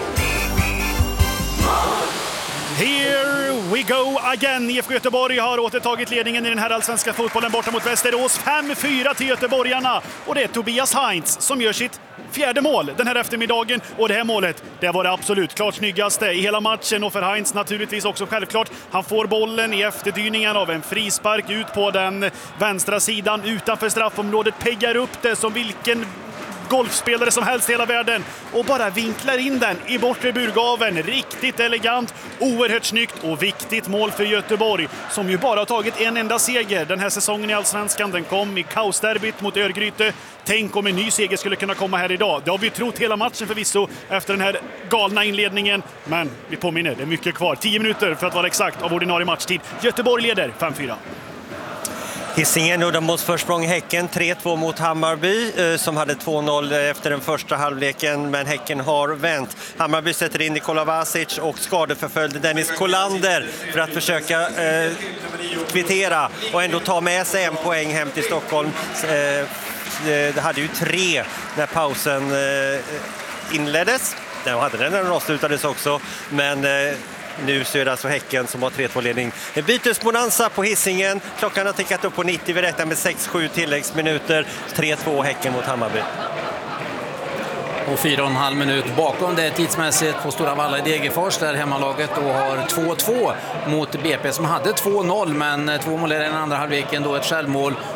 Here we go again. IFK Göteborg har återtagit ledningen i den här allsvenska fotbollen borta mot Västerås. 5-4 till göteborgarna. Och det är Tobias Heinz som gör sitt 4:e mål den här eftermiddagen. Och det här målet, det var det absolut klart snyggaste i hela matchen. Och för Heinz naturligtvis också självklart. Han får bollen i efterdyningen av en frispark ut på den vänstra sidan utanför straffområdet. Peggar upp det som vilken golfspelare som helst i hela världen och bara vinklar in den i bortre burgaven. Riktigt elegant, oerhört snyggt och viktigt mål för Göteborg som ju bara har tagit en enda seger den här säsongen i Allsvenskan. Den kom i kaosderbyt mot Örgryte. Tänk om en ny seger skulle kunna komma här idag. Det har vi trott hela matchen förvisso efter den här galna inledningen. Men vi påminner, det är mycket kvar. 10 minuter för att vara exakt av ordinarie matchtid. Göteborg leder 5-4. Hisingen nuddar mot försprång Häcken, 3-2 mot Hammarby som hade 2-0 efter den första halvleken, men Häcken har vänt. Hammarby sätter in Nikola Vasic och skadeförföljde Dennis Kolander för att försöka kvittera och ändå ta med sig en poäng hem till Stockholm. Det hade ju 3 när pausen inleddes. Den hade den när den avslutades också, men nu så är det alltså Häcken som har 3-2-ledning. En bytesbonanza på Hisingen. Klockan har tickat upp på 90. Vi räknar med 6-7 tilläggsminuter. 3-2 Häcken mot Hammarby. Och 4,5 minut bakom det tidsmässigt på Stora Valla i Degerfors där hemmalaget då har 2-2 mot BP som hade 2-0, men 2 mål i den andra halvleken, då ett självmål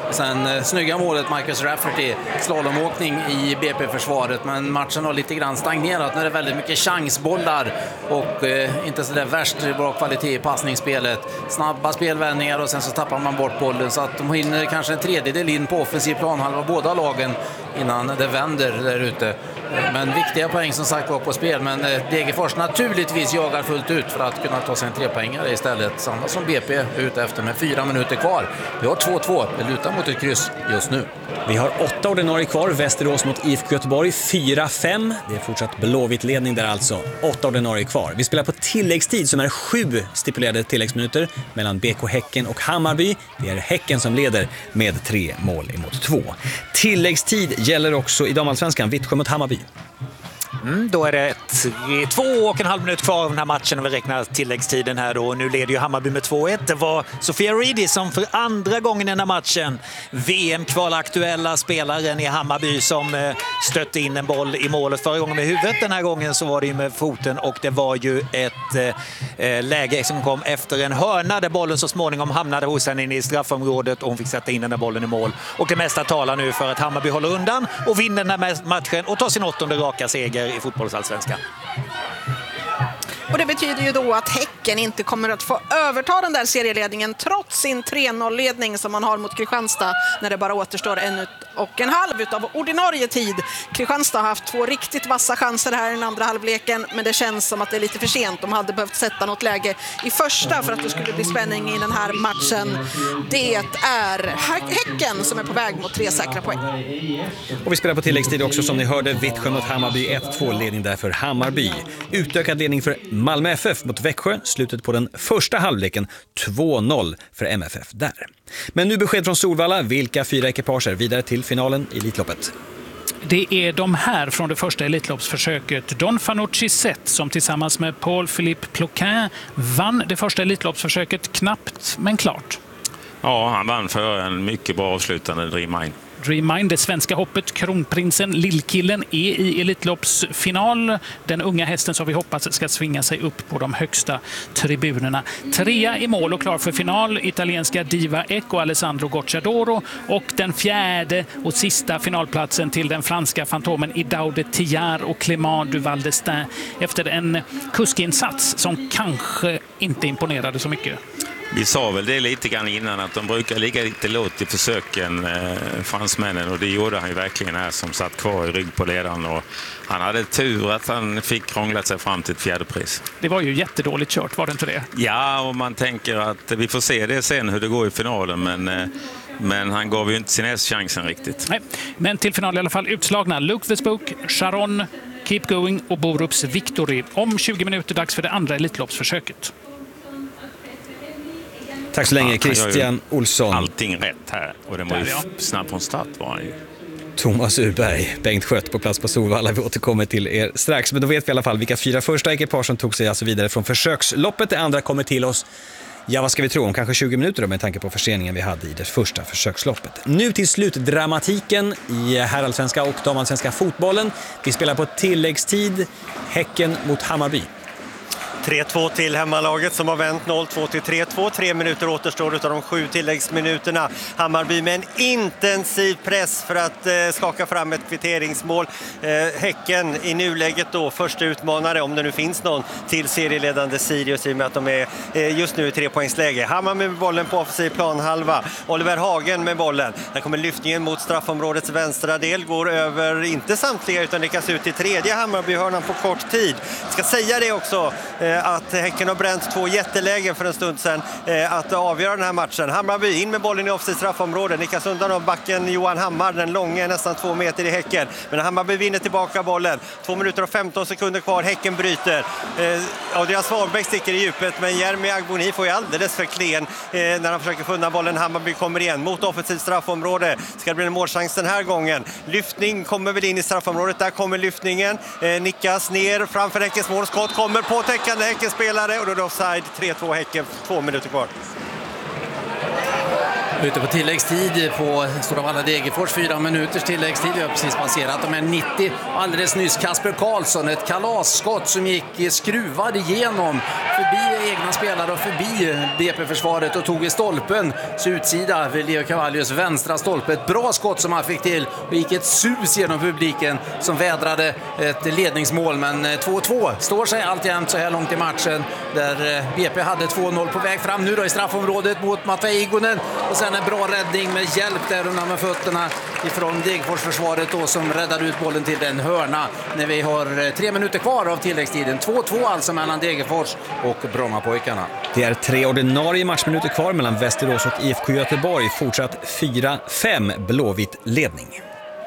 Sen snygga målet Marcus Rafferty, slalomåkning i BP-försvaret, men matchen har lite grann stagnerat. Nu är det väldigt mycket chansbollar och inte så där värst bra kvalitet i passningsspelet. Snabba spelvändningar och sen så tappar man bort bollen, så att de hinner kanske en tredjedel in på offensiv planhalva båda lagen innan det vänder där ute. Men viktiga poäng som sagt var på spel, men Degerfors naturligtvis jagar fullt ut för att kunna ta sig en 3-poängare istället. Samma som BP ute efter med 4 minuter kvar. Vi har 2-2, det lutar mot ett kryss just nu. Vi har 8 ordinarie kvar, Västerås mot IFK Göteborg 4-5. Det är fortsatt blåvitt ledning där alltså, 8 ordinarie kvar. Vi spelar på tilläggstid som är 7 stipulerade tilläggsminuter mellan BK Häcken och Hammarby. Det är Häcken som leder med 3 mål emot 2. Tilläggstid gäller också i damallsvenskan, Vittsjö mot Hammarby. Då är det 2,5 minuter kvar av den här matchen och vi räknar tilläggstiden här då. Nu leder ju Hammarby med 2-1. Det var Sofia Reedy som för andra gången i den här matchen, VM-kvalaktuella spelaren i Hammarby, som stötte in en boll i målet förra gången med huvudet. Den här gången så var det ju med foten och det var ju ett läge som kom efter en hörna där bollen så småningom hamnade hos henne inne i straffområdet och hon fick sätta in den där bollen i mål. Och det mesta talar nu för att Hammarby håller undan och vinner den här matchen och tar sin 8:e raka seger i fotbollsallsvenskan. Och det betyder ju då att Häcken inte kommer att få överta den där serieledningen trots sin 3-0-ledning som man har mot Kristianstad när det bara återstår 1,5 utav ordinarie tid. Kristianstad har haft 2 riktigt vassa chanser här i den andra halvleken, men det känns som att det är lite för sent. De hade behövt sätta något läge i första för att det skulle bli spänning i den här matchen. Det är Häcken som är på väg mot 3 säkra poäng. Och vi spelar på tilläggstid också som ni hörde, Vittsjö mot Hammarby 1-2, ledning där för Hammarby. Utökad ledning för Malmö FF mot Växjö, slutet på den första halvleken 2-0 för MFF där. Men nu besked från Solvalla, vilka 4 ekipager vidare till finalen i Elitloppet? Det är de här från det första Elitloppsförsöket. Don Fanucci Zet som tillsammans med Paul-Philippe Ploquin vann det första Elitloppsförsöket knappt men klart. Ja, han vann för en mycket bra avslutande Dream Mine. Dream Mine, det svenska hoppet, kronprinsen, lillkillen, är i Elitloppsfinal. Den unga hästen som vi hoppas ska svinga sig upp på de högsta tribunerna. 3 i mål och klar för final, italienska Diva Ecco, Alessandro Gocciadoro, och den 4:e och sista finalplatsen till den franska fantomen Idaude Tillard och Clément Duval d'Estaing efter en kuskinsats som kanske inte imponerade så mycket. Vi sa väl det lite grann innan att de brukar ligga lite lågt i försöken, fransmännen, och det gjorde han ju verkligen här som satt kvar i rygg på ledaren, och han hade tur att han fick krånglat sig fram till ett 4:e pris. Det var ju jättedåligt kört, var det inte det? Ja, och man tänker att vi får se det sen hur det går i finalen, men han gav ju inte sin chansen riktigt. Nej, men till final i alla fall utslagna Luke the Spook, Sharon, Keep Going och Borups Victory. Om 20 minuter dags för det andra Elitloppsförsöket. Tack så länge, Christian Olsson. Allting rätt här, och det var ju snabb från start var han ju. Thomas Urberg, Bengt Skött på plats på Solvalla. Vi återkommer till er strax, men då vet vi i alla fall vilka 4 första ekipage som tog sig alltså vidare från försöksloppet. Det andra kommer till oss, ja vad ska vi tro, om kanske 20 minuter då, med tanke på förseningen vi hade i det första försöksloppet. Nu till slutdramatiken i herrallsvenska och damallsvenska fotbollen. Vi spelar på tilläggstid, Häcken mot Hammarby. 3-2 till hemmalaget som har vänt 0-2 till 3-2. 3 minuter återstår utav de 7 tilläggsminuterna. Hammarby med en intensiv press för att skaka fram ett kvitteringsmål. Häcken i nuläget då första utmanare, om det nu finns någon, till serieledande Sirius i och med att de är just nu i 3-poängsläge. Hammarby med bollen på offensiv planhalva. Oliver Hagen med bollen. Där kommer lyftningen mot straffområdets vänstra del. Går över inte samtliga utan lyckas ut till tredje Hammarby-hörnan på kort tid. Ska säga det också att Häcken har bränt 2 jättelägen för en stund sedan att avgöra den här matchen. Hammarby in med bollen i offensiv straffområde. Nickas undan av backen Johan Hammar, den långa nästan 2 meter i Häcken. Men Hammarby vinner tillbaka bollen. 2 minuter och 15 sekunder kvar. Häcken bryter. Adrian Svanberg sticker i djupet, men Jeremy Agboni får ju alldeles för klen när han försöker få undan bollen. Hammarby kommer igen mot offensiv straffområde. Ska det bli en målchans den här gången? Lyftning kommer väl in i straffområdet. Där kommer lyftningen. Nickas ner framför Häckens mål. Skott kommer på täckande Häcken-spelare och då är det offside. 3-2 Häcken, 2 minuter kvar. Ute på tilläggstid på Stora Valla Degerfors, 4 minuters tilläggstid. Vi har precis passerat de här 90. Alldeles nyss Kasper Karlsson, ett kalasskott som gick skruvad igenom förbi egna spelare och förbi BP-försvaret och tog i stolpen. Så utsida vid Leo Cavallios vänstra stolpe. Ett bra skott som han fick till och gick ett sus genom publiken som vädrade ett ledningsmål. Men 2-2 står sig alltjämt så här långt i matchen, där BP hade 2-0 på väg fram nu då i straffområdet mot Matvej Igonen. Och sen en bra räddning med hjälp där undan med fötterna ifrån Degerfors-försvaret då, som räddar ut bollen till en hörna när vi har 3 minuter kvar av tilläggstiden. 2-2 alltså mellan Degerfors och Brommapojkarna. Det är 3 ordinarie matchminuter kvar mellan Västerås och IFK Göteborg. Fortsatt 4-5 Blåvitt ledning.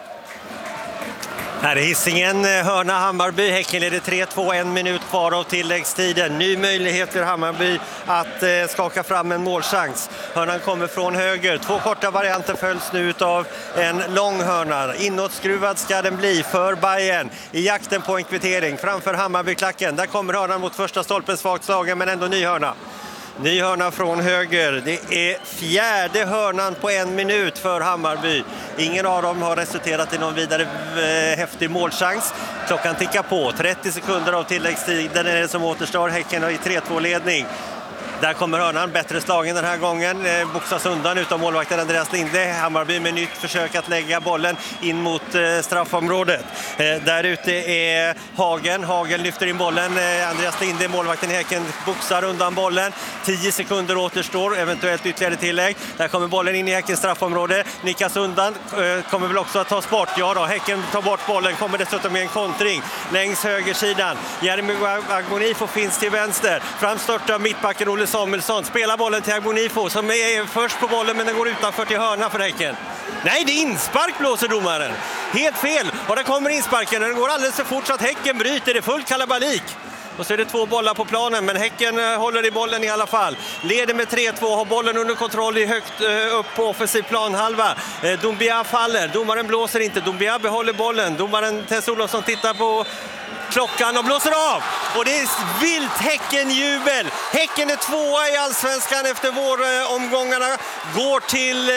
Här är Hisingen, hörna Hammarby. Häcken leder 3-2, 1 minut kvar av tilläggstiden. Ny möjlighet för Hammarby att skaka fram en målchans. Hörnan kommer från höger. 2 korta varianter följs nu av en lång hörna. Inåtskruvad ska den bli för Bayern i jakten på en kvittering framför Hammarby-klacken. Där kommer hörnan mot första stolpen, svagt slagen men ändå ny hörna. Ny hörna från höger. Det är 4:e hörnan på 1 minut för Hammarby. Ingen av dem har resulterat i någon vidare häftig målchans. Klockan tickar på. 30 sekunder av tilläggstiden är det som återstår. Häcken har i 3-2-ledning. Där kommer hörnan, bättre slagen den här gången, boxas undan utav målvakten Andreas Linde. Hammarby med nytt försök att lägga bollen in mot straffområdet. Där ute är Hagen lyfter in bollen, Andreas Linde, målvakten i Häcken, boxar undan bollen. 10 sekunder återstår, eventuellt ytterligare tillägg. Där kommer bollen in i Häckens straffområde, nickas undan, kommer väl också att tas bort. Ja då, Häcken tar bort bollen, kommer dessutom med en kontring längs högersidan. Jeremy Agbonifo finns till vänster, framstörtar mittbacken Olle Samuelsson, spelar bollen till Agbonifo som är först på bollen men den går utanför till hörna för Häcken. Nej, det är inspark blåser domaren. Helt fel. Och där kommer insparken. Den går alldeles för fort så att Häcken bryter. Det är full kalabalik. Och så är det 2 bollar på planen, men Häcken håller i bollen i alla fall. Leder med 3-2, har bollen under kontroll i högt upp på offensiv planhalva. Doumbia faller, domaren blåser inte. Doumbia behåller bollen. Domaren Tess Olofsson tittar på klockan och blåser av. Och det är vilt Häcken-jubel. Häcken är 2:a i Allsvenskan efter våromgångarna. Går till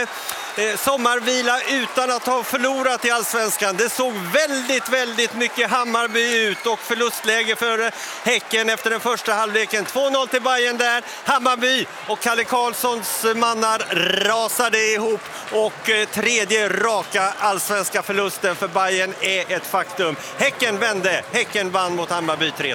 sommarvila utan att ha förlorat i Allsvenskan. Det såg väldigt mycket Hammarby ut och förlustläge för Häcken efter den första halvleken. 2-0 till Bayern där. Hammarby och Kalle Karlssons mannar rasade ihop och 3:e raka allsvenska förlusten för Bayern är ett faktum. Häcken vände. Häcken vann mot Hammarby 3-2.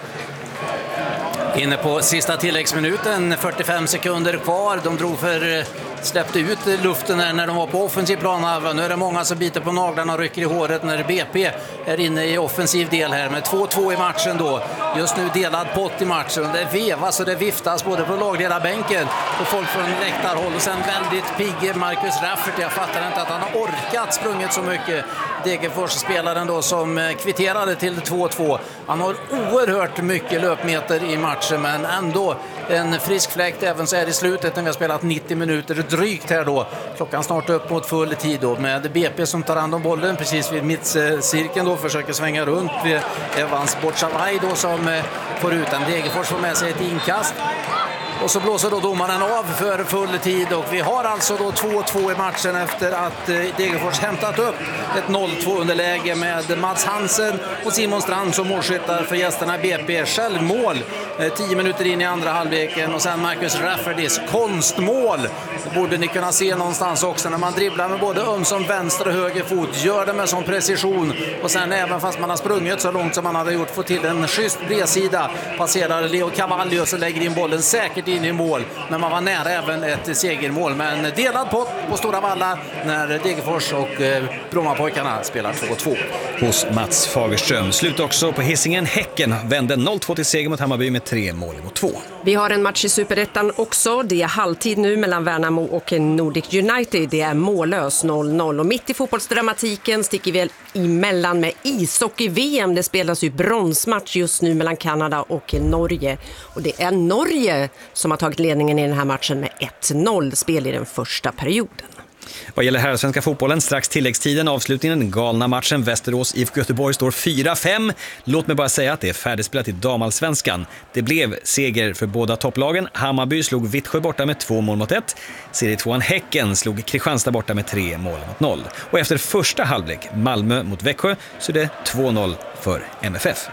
Inne på sista tilläggsminuten, 45 sekunder kvar. De släppte ut luften när de var på offensiv planhalva. Nu är det många som biter på naglarna och rycker i håret när BP är inne i offensiv del här med 2-2 i matchen då. Just nu delad pott i matchen. Det vevas och det viftas både på lagledarbänken och folk från läktarhåll. Och sen väldigt pigg Marcus Rafferty. Jag fattar inte att han har orkat sprungit så mycket. Degerfors-spelaren då som kvitterade till 2-2. Han har oerhört mycket löpmeter i matchen, men ändå en frisk fläkt även så här i slutet när vi har spelat 90 minuter drygt här då. Klockan snart upp mot full tid då med BP som tar hand om bollen precis vid mittcirkeln då, försöker svänga runt vid Evans Bortchavai då som får ut en. Degerfors får med sig ett inkast. Och så blåser då domaren av för full tid och vi har alltså då 2-2 i matchen efter att Degerfors hämtat upp ett 0-2 underläge med Mats Hansen och Simon Strand som målskyttar för gästerna BP. Självmål 10 minuter in i andra halvleken och sen Marcus Raffertys konstmål. Det borde ni kunna se någonstans också när man dribblar med både ömsom vänster och höger fot. Gör det med sån precision och sen även fast man har sprungit så långt som man hade gjort få till en schysst bredsida. Passerar Leo Cavallios och lägger in bollen säkert in i mål, men man var nära även ett segermål. Men delad pott på Stora Valla när Degerfors och Brommapojkarna spelar 2-2. Hos Mats Fagerström. Slut också på Hisingen. Häcken vände 0-2 till seger mot Hammarby med 3 mål mot 2. Vi har en match i Superettan också. Det är halvtid nu mellan Värnamo och Nordic United. Det är mållös 0-0. Och mitt i fotbollsdramatiken sticker vi emellan med ishockey-VM. Det spelas ju bronsmatch just nu mellan Kanada och Norge. Och det är Norge som har tagit ledningen i den här matchen med 1-0 spel i den första perioden. Vad gäller herrasvenska fotbollen, strax tilläggstiden, avslutningen, den galna matchen Västerås IFK Göteborg står 4-5. Låt mig bara säga att det är färdigspelat i damallsvenskan. Det blev seger för båda topplagen. Hammarby slog Vittsjö borta med 2-1. Serietvåan Häcken slog Kristianstad borta med 3-0. Och efter första halvlek, Malmö mot Växjö, så är det 2-0 för MFF.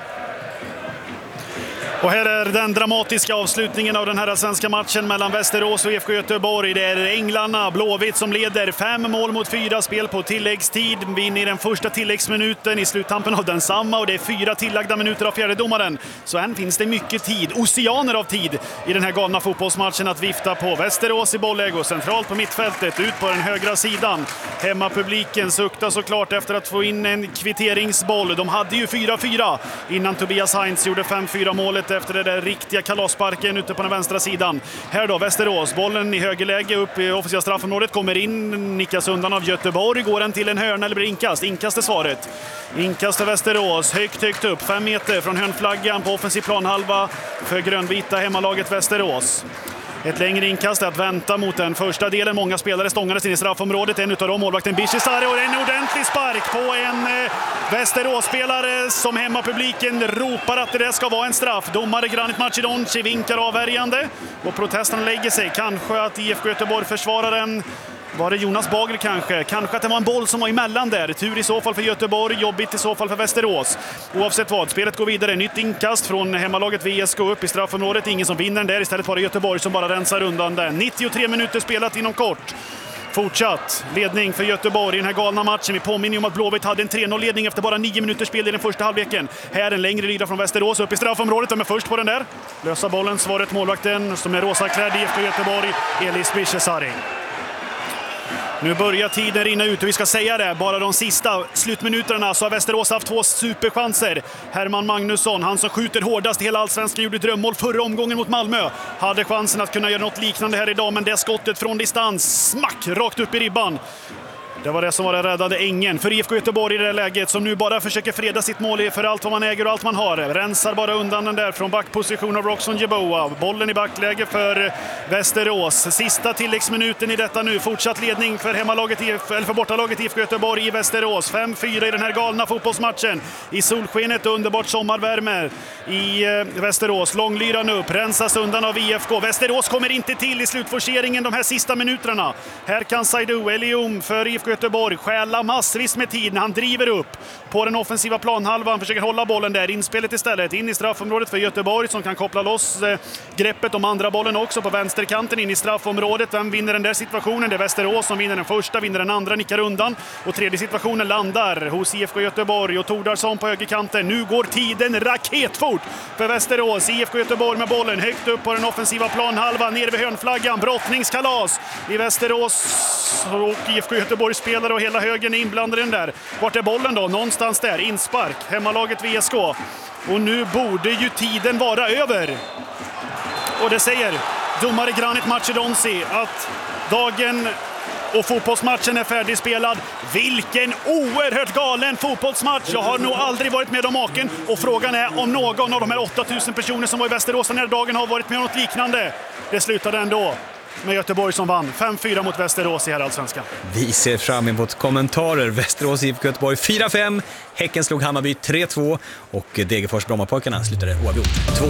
Och här är den dramatiska avslutningen av den här svenska matchen mellan Västerås och IFK Göteborg. Det är Änglarna, Blåvitt, som leder 5-4 spel på tilläggstid. Vi är inne i den första tilläggsminuten, i sluttampen av densamma, och det är 4 tillagda minuter av fjärdedomaren. Så än finns det mycket tid, oceaner av tid, i den här galna fotbollsmatchen att vifta på. Västerås i bolläge, centralt på mittfältet, ut på den högra sidan. Hemmapubliken suktar såklart efter att få in en kvitteringsboll. De hade ju 4-4 innan Tobias Heinz gjorde 5-4 målet efter det där riktiga kalassparken ute på den vänstra sidan. Här då Västerås, bollen i högerläge upp i offensiva straffområdet, kommer in, nickas undan av Göteborg, går den till en hörna eller blir inkast? Inkast är svaret. Inkast för Västerås, högt upp, 5 meter från hörnflaggan på offensiv planhalva för grönvita hemmalaget Västerås. Ett längre inkast är att vänta mot den första delen. Många spelare stångades in i straffområdet. En utav dem, målvakten Bishizarre, och en ordentlig spark på en Västerås-spelare som hemmapubliken ropar att det där ska vara en straff. Domare Granit Macidonci vinkar avvärjande och protesten lägger sig. Kanske att IFK Göteborg försvarar den. Var det Jonas Bagel kanske? Kanske att det var en boll som var emellan där. Tur i så fall för Göteborg, jobbigt i så fall för Västerås. Oavsett vad, spelet går vidare. Nytt inkast från hemmalaget VSK upp i straffområdet. Ingen som vinner den där, istället var det Göteborg som bara rensar undan den. 93 minuter spelat inom kort. Fortsatt ledning för Göteborg i den här galna matchen. Vi påminner om att Blåvitt hade en 3-0-ledning efter bara 9 minuters spel i den första halvleken. Här en längre rida från Västerås upp i straffområdet. De är först på den där. Lösa bollen, svaret målvakten som är rosaklädd i efter Göteborg, Elis Bishizarre. Nu börjar tiden rinna ut och vi ska säga det, bara de sista slutminuterna så har Västerås haft 2 superchanser. Herman Magnusson, han som skjuter hårdast i hela allsvenskan, gjorde drömmål förra omgången mot Malmö. Hade chansen att kunna göra något liknande här idag, men det skottet från distans, smack, rakt upp i ribban. Det var det som var den räddade ängen för IFK Göteborg i det läget, som nu bara försöker freda sitt mål för allt vad man äger och allt man har. Rensar bara undan den där från backposition av Roxon Jeboa. Bollen i backläge för Västerås. Sista tilläggsminuten i detta nu. Fortsatt ledning för hemmalaget eller för bortalaget IFK Göteborg i Västerås. 5-4 i den här galna fotbollsmatchen. I solskenet och underbart sommarvärme i Västerås. Långlyran upp, rensas undan av IFK. Västerås kommer inte till i slutforceringen de här sista minuterna. Här kan Saidu Elium för IFK Göteborg stjäla massvis med tid när han driver upp på den offensiva planhalvan, försöker hålla bollen där. Inspelet istället in i straffområdet för Göteborg som kan koppla loss greppet om andra bollen också på vänsterkanten in i straffområdet. Vem vinner den där situationen? Det är Västerås som vinner den första, vinner den andra, nickar undan. Och tredje situationen landar hos IFK Göteborg och Tordarsson på högerkanten. Nu går tiden raketfort för Västerås. IFK Göteborg med bollen högt upp på den offensiva planhalvan, nere vid hörnflaggan. Brottningskalas i Västerås och IFK Göteborg spelare och hela högen är inblandade i den där. Vart är bollen då? Någonstans där. Inspark. Hemmalaget VSK. Och nu borde ju tiden vara över. Och det säger domare Granit Macidonci att dagen och fotbollsmatchen är färdigspelad. Vilken oerhört galen fotbollsmatch. Jag har nog aldrig varit med om maken. Och frågan är om någon av de här 8000 personer som var i Västerås den här dagen har varit med om något liknande. Det slutade ändå med Göteborg som vann 5-4 mot Västerås i herrallsvenskan. Vi ser fram emot kommentarer. Västerås IFK Göteborg 4-5, Häcken slog Hammarby 3-2 och Degerfors Brommapojkarna slutade oavgjort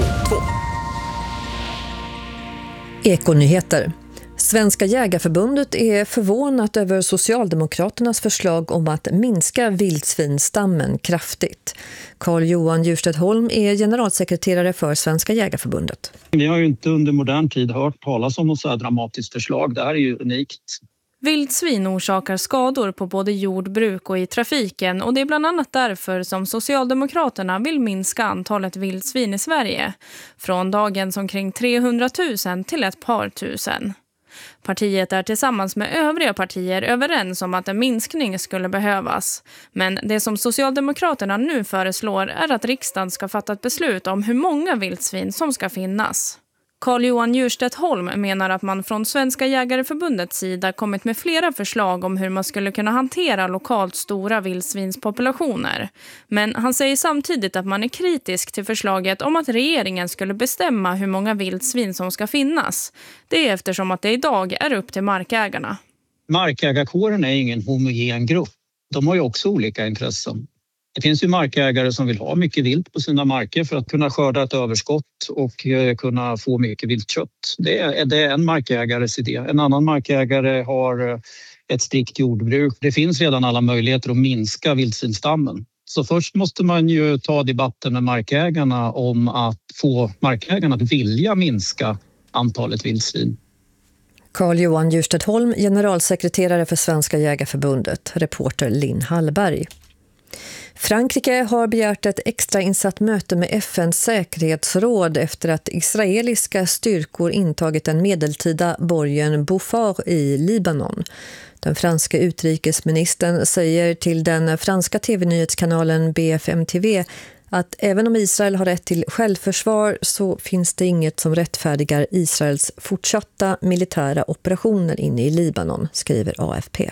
2-2. Ekonyheter. Svenska jägarförbundet är förvånat över Socialdemokraternas förslag om att minska vildsvinstammen kraftigt. Carl-Johan Djurstedt Holm är generalsekreterare för Svenska jägarförbundet. Vi har ju inte under modern tid hört talas om något så här dramatiskt förslag. Det här är ju unikt. Vildsvin orsakar skador på både jordbruk och i trafiken, och det är bland annat därför som Socialdemokraterna vill minska antalet vildsvin i Sverige från dagens omkring 300 000 till ett par tusen. Partiet är tillsammans med övriga partier överens om att en minskning skulle behövas. Men det som Socialdemokraterna nu föreslår är att riksdagen ska fatta ett beslut om hur många vildsvin som ska finnas. Carl-Johan Djurstedt Holm menar att man från Svenska jägareförbundets sida kommit med flera förslag om hur man skulle kunna hantera lokalt stora vildsvinspopulationer. Men han säger samtidigt att man är kritisk till förslaget om att regeringen skulle bestämma hur många vildsvin som ska finnas. Det är eftersom att det idag är upp till markägarna. Markägarkåren är ingen homogen grupp. De har ju också olika intressen. Det finns ju markägare som vill ha mycket vilt på sina marker för att kunna skörda ett överskott och kunna få mycket viltkött. Det är en markägares idé. En annan markägare har ett strikt jordbruk. Det finns redan alla möjligheter att minska vildsvinsstammen. Så först måste man ju ta debatten med markägarna om att få markägarna att vilja minska antalet vildsvin. Carl-Johan Djurstedt-Holm, generalsekreterare för Svenska jägarförbundet, reporter Linn Hallberg. Frankrike har begärt ett extrainsatt möte med FNs säkerhetsråd efter att israeliska styrkor intagit den medeltida borgen Bufar i Libanon. Den franska utrikesministern säger till den franska tv-nyhetskanalen BFM-TV att även om Israel har rätt till självförsvar så finns det inget som rättfärdigar Israels fortsatta militära operationer inne i Libanon, skriver AFP.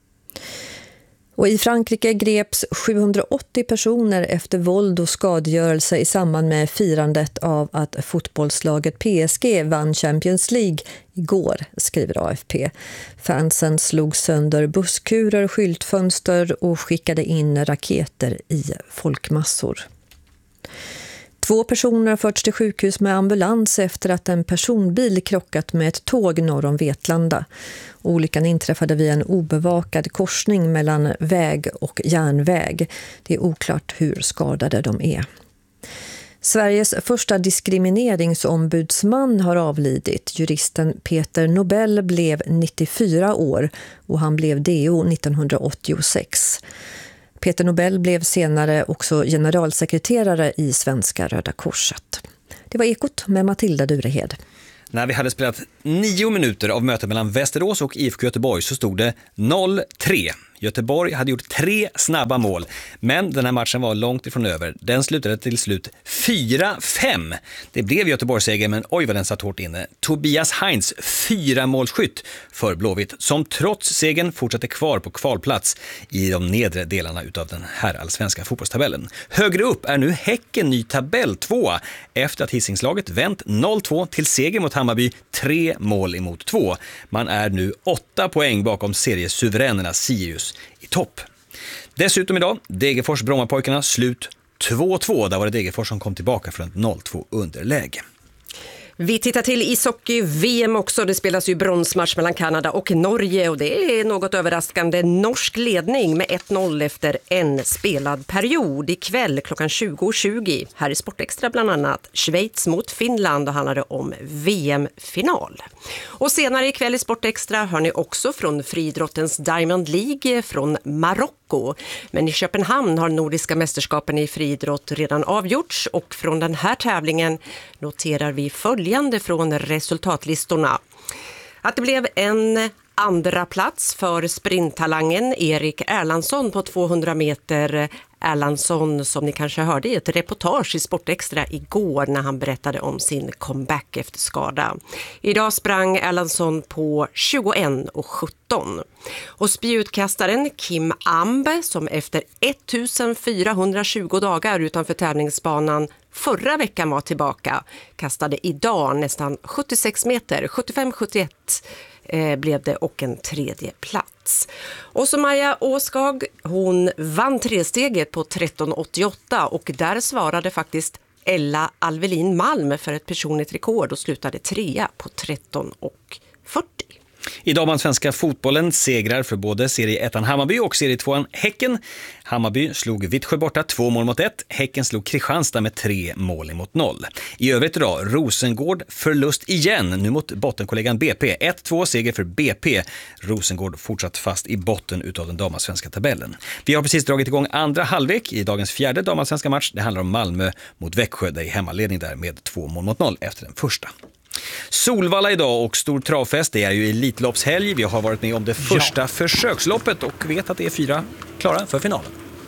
Och i Frankrike greps 780 personer efter våld och skadegörelse i samband med firandet av att fotbollslaget PSG vann Champions League igår, skriver AFP. Fansen slog sönder busskurer, skyltfönster och skickade in raketer i folkmassor. 2 personer har förts till sjukhus med ambulans efter att en personbil krockat med ett tåg norr om Vetlanda. Olyckan inträffade vid en obevakad korsning mellan väg och järnväg. Det är oklart hur skadade de är. Sveriges första diskrimineringsombudsman har avlidit. Juristen Peter Nobel blev 94 år och han blev DO 1986. Peter Nobel blev senare också generalsekreterare i Svenska Röda Korset. Det var Ekot med Matilda Durehed. När vi hade spelat 9 minuter av mötet mellan Västerås och IFK Göteborg så stod det 0-3. Göteborg hade gjort 3 snabba mål, men den här matchen var långt ifrån över. Den slutade till slut 4-5. Det blev Göteborgs seger, men oj vad den satt hårt inne. Tobias Heinz 4-målskytt för Blåvitt, som trots segern fortsatte kvar på kvalplats i de nedre delarna utav den här allsvenska fotbollstabellen. Högre upp är nu Häcken ny tabell 2 efter att Hisingslaget vänt 0-2 till seger mot Hammarby, 3 mål emot 2. Man är nu 8 poäng bakom seriesuveränerna Sirius i topp. Dessutom idag, Degerfors-Brommapojkarna slut 2-2. Där var det Degerfors som kom tillbaka från ett 0-2 underläge. Vi tittar till ishockey-VM också. Det spelas ju bronsmatch mellan Kanada och Norge och det är något överraskande norsk ledning med 1-0 efter en spelad period. Ikväll klockan 20:20 här i Sportextra bland annat Schweiz mot Finland och handlade om VM-final. Och senare ikväll i Sportextra hör ni också från friidrottens Diamond League från Marocko. Men i Köpenhamn har nordiska mästerskapen i friidrott redan avgjorts och från den här tävlingen noterar vi följande från resultatlistorna. Att det blev en andra plats för sprinttalangen Erik Erlandsson på 200 meter. Erlandsson som ni kanske hörde i ett reportage i Sportextra igår när han berättade om sin comeback efter skada. Idag sprang Erlandsson på 21:17. Och spjutkastaren Kim Amb som efter 1420 dagar utanför tävlingsbanan förra veckan var tillbaka kastade idag nästan 76 meter, 75-71 blev det och en 3:e plats. Och så Maja Åskag, hon vann 3-steget på 13:88 och där svarade faktiskt Ella Alvelin Malm för ett personligt rekord och slutade 3 på 13:40. I damallsvenska fotbollen segrar för både serie 1 Hammarby och serie 2 Häcken. Hammarby slog Vittsjö borta 2-1. Häcken slog Kristianstad med 3-0. I övrigt idag Rosengård förlust igen, nu mot bottenkollegan BP. 1-2 seger för BP. Rosengård fortsatt fast i botten utav den damallsvenska tabellen. Vi har precis dragit igång andra halvlek i dagens 4:e damallsvenska match. Det handlar om Malmö mot Växjö, där i hemmaledning där med 2-0 efter den första. Solvalla idag och stor travfest, det är ju elitloppshelg. Vi har varit med om det första försöksloppet och vet att det är 4 klara för finalen.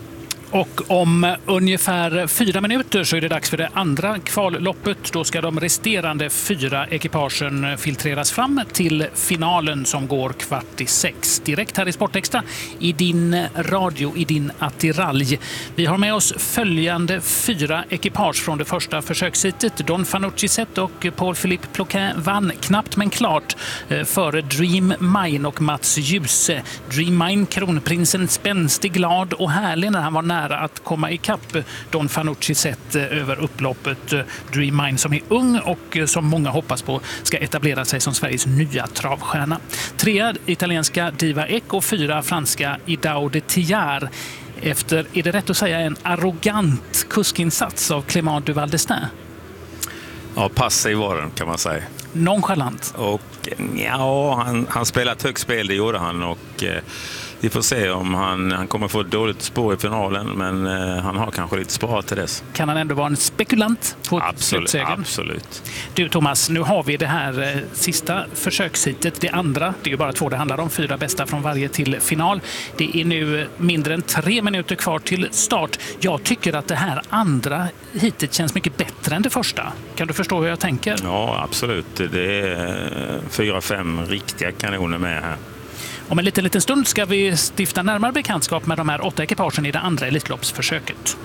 Och om ungefär 4 minuter så är det dags för det andra kvalloppet. Då ska de resterande 4 ekipagen filtreras fram till finalen som går 5:15. Direkt här i Sportextra i din radio, i din attiralj. Vi har med oss följande 4 ekipage från det första försöksheatet. Don Fanucci Zet och Paul-Philippe Ploquin vann knappt men klart före Dream Mine och Mats Djuse. Dream Mine, kronprinsen, spänstig, glad och härlig när han var nära att komma ikapp Don Fanucci Zet över upploppet. Dream Mine som är ung och som många hoppas på ska etablera sig som Sveriges nya travstjärna. 3 italienska Diva Ek och 4 franska Idao de Tillard. Efter, är det rätt att säga, en arrogant kuskinsats av Clément du Val d'Estaing? Ja, passiv var den kan man säga. Nonchalant. Och ja, han spelade ett högt spel, det gjorde han, och vi får se om han kommer få ett dåligt spår i finalen, men han har kanske lite spår till dess. Kan han ändå vara en spekulant på slutsegern? Absolut. Du Thomas, nu har vi det här sista försökshitet, det andra. Det är ju bara 2 det handlar om, 4 bästa från varje till final. Det är nu mindre än 3 minuter kvar till start. Jag tycker att det här andra hitet känns mycket bättre än det första. Kan du förstå hur jag tänker? Ja, absolut. Det är 4-5 riktiga kanoner med här. Om en liten stund ska vi stifta närmare bekantskap med de här 8 ekipagen i det andra Elitloppsförsöket.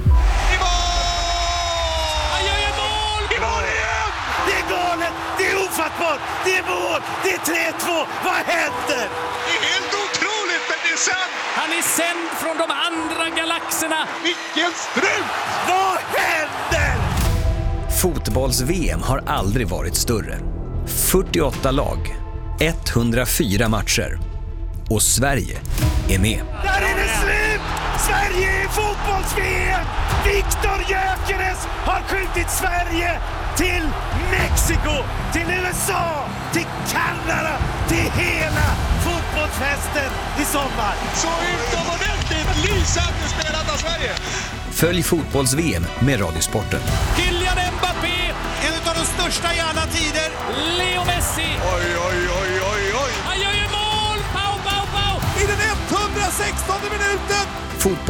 Han gör ju mål! I mål igen! Det är galet! Det är ofattbart! Det är mål! Det är 3-2! Vad händer? Det är helt otroligt, men det är sant! Han är sänd från de andra galaxerna. Vilken strut! Vad händer? Fotbolls-VM har aldrig varit större. 48 lag, 104 matcher. Och Sverige är med. Där är det slut! Sverige är fotbolls-VM! Viktor Gyökeres har skjutit Sverige till Mexiko, till USA, till Kanada, till hela fotbollsfesten i sommar. Så utomordentligt lysande spelat av Sverige! Följ fotbolls-VM med Radiosporten. Kylian Mbappé, en av de största i alla tider. Leo Messi. Oj, oj, oj, oj, oj. Han gör ju mål! Pau, pau, pau! I den 116:e minuten.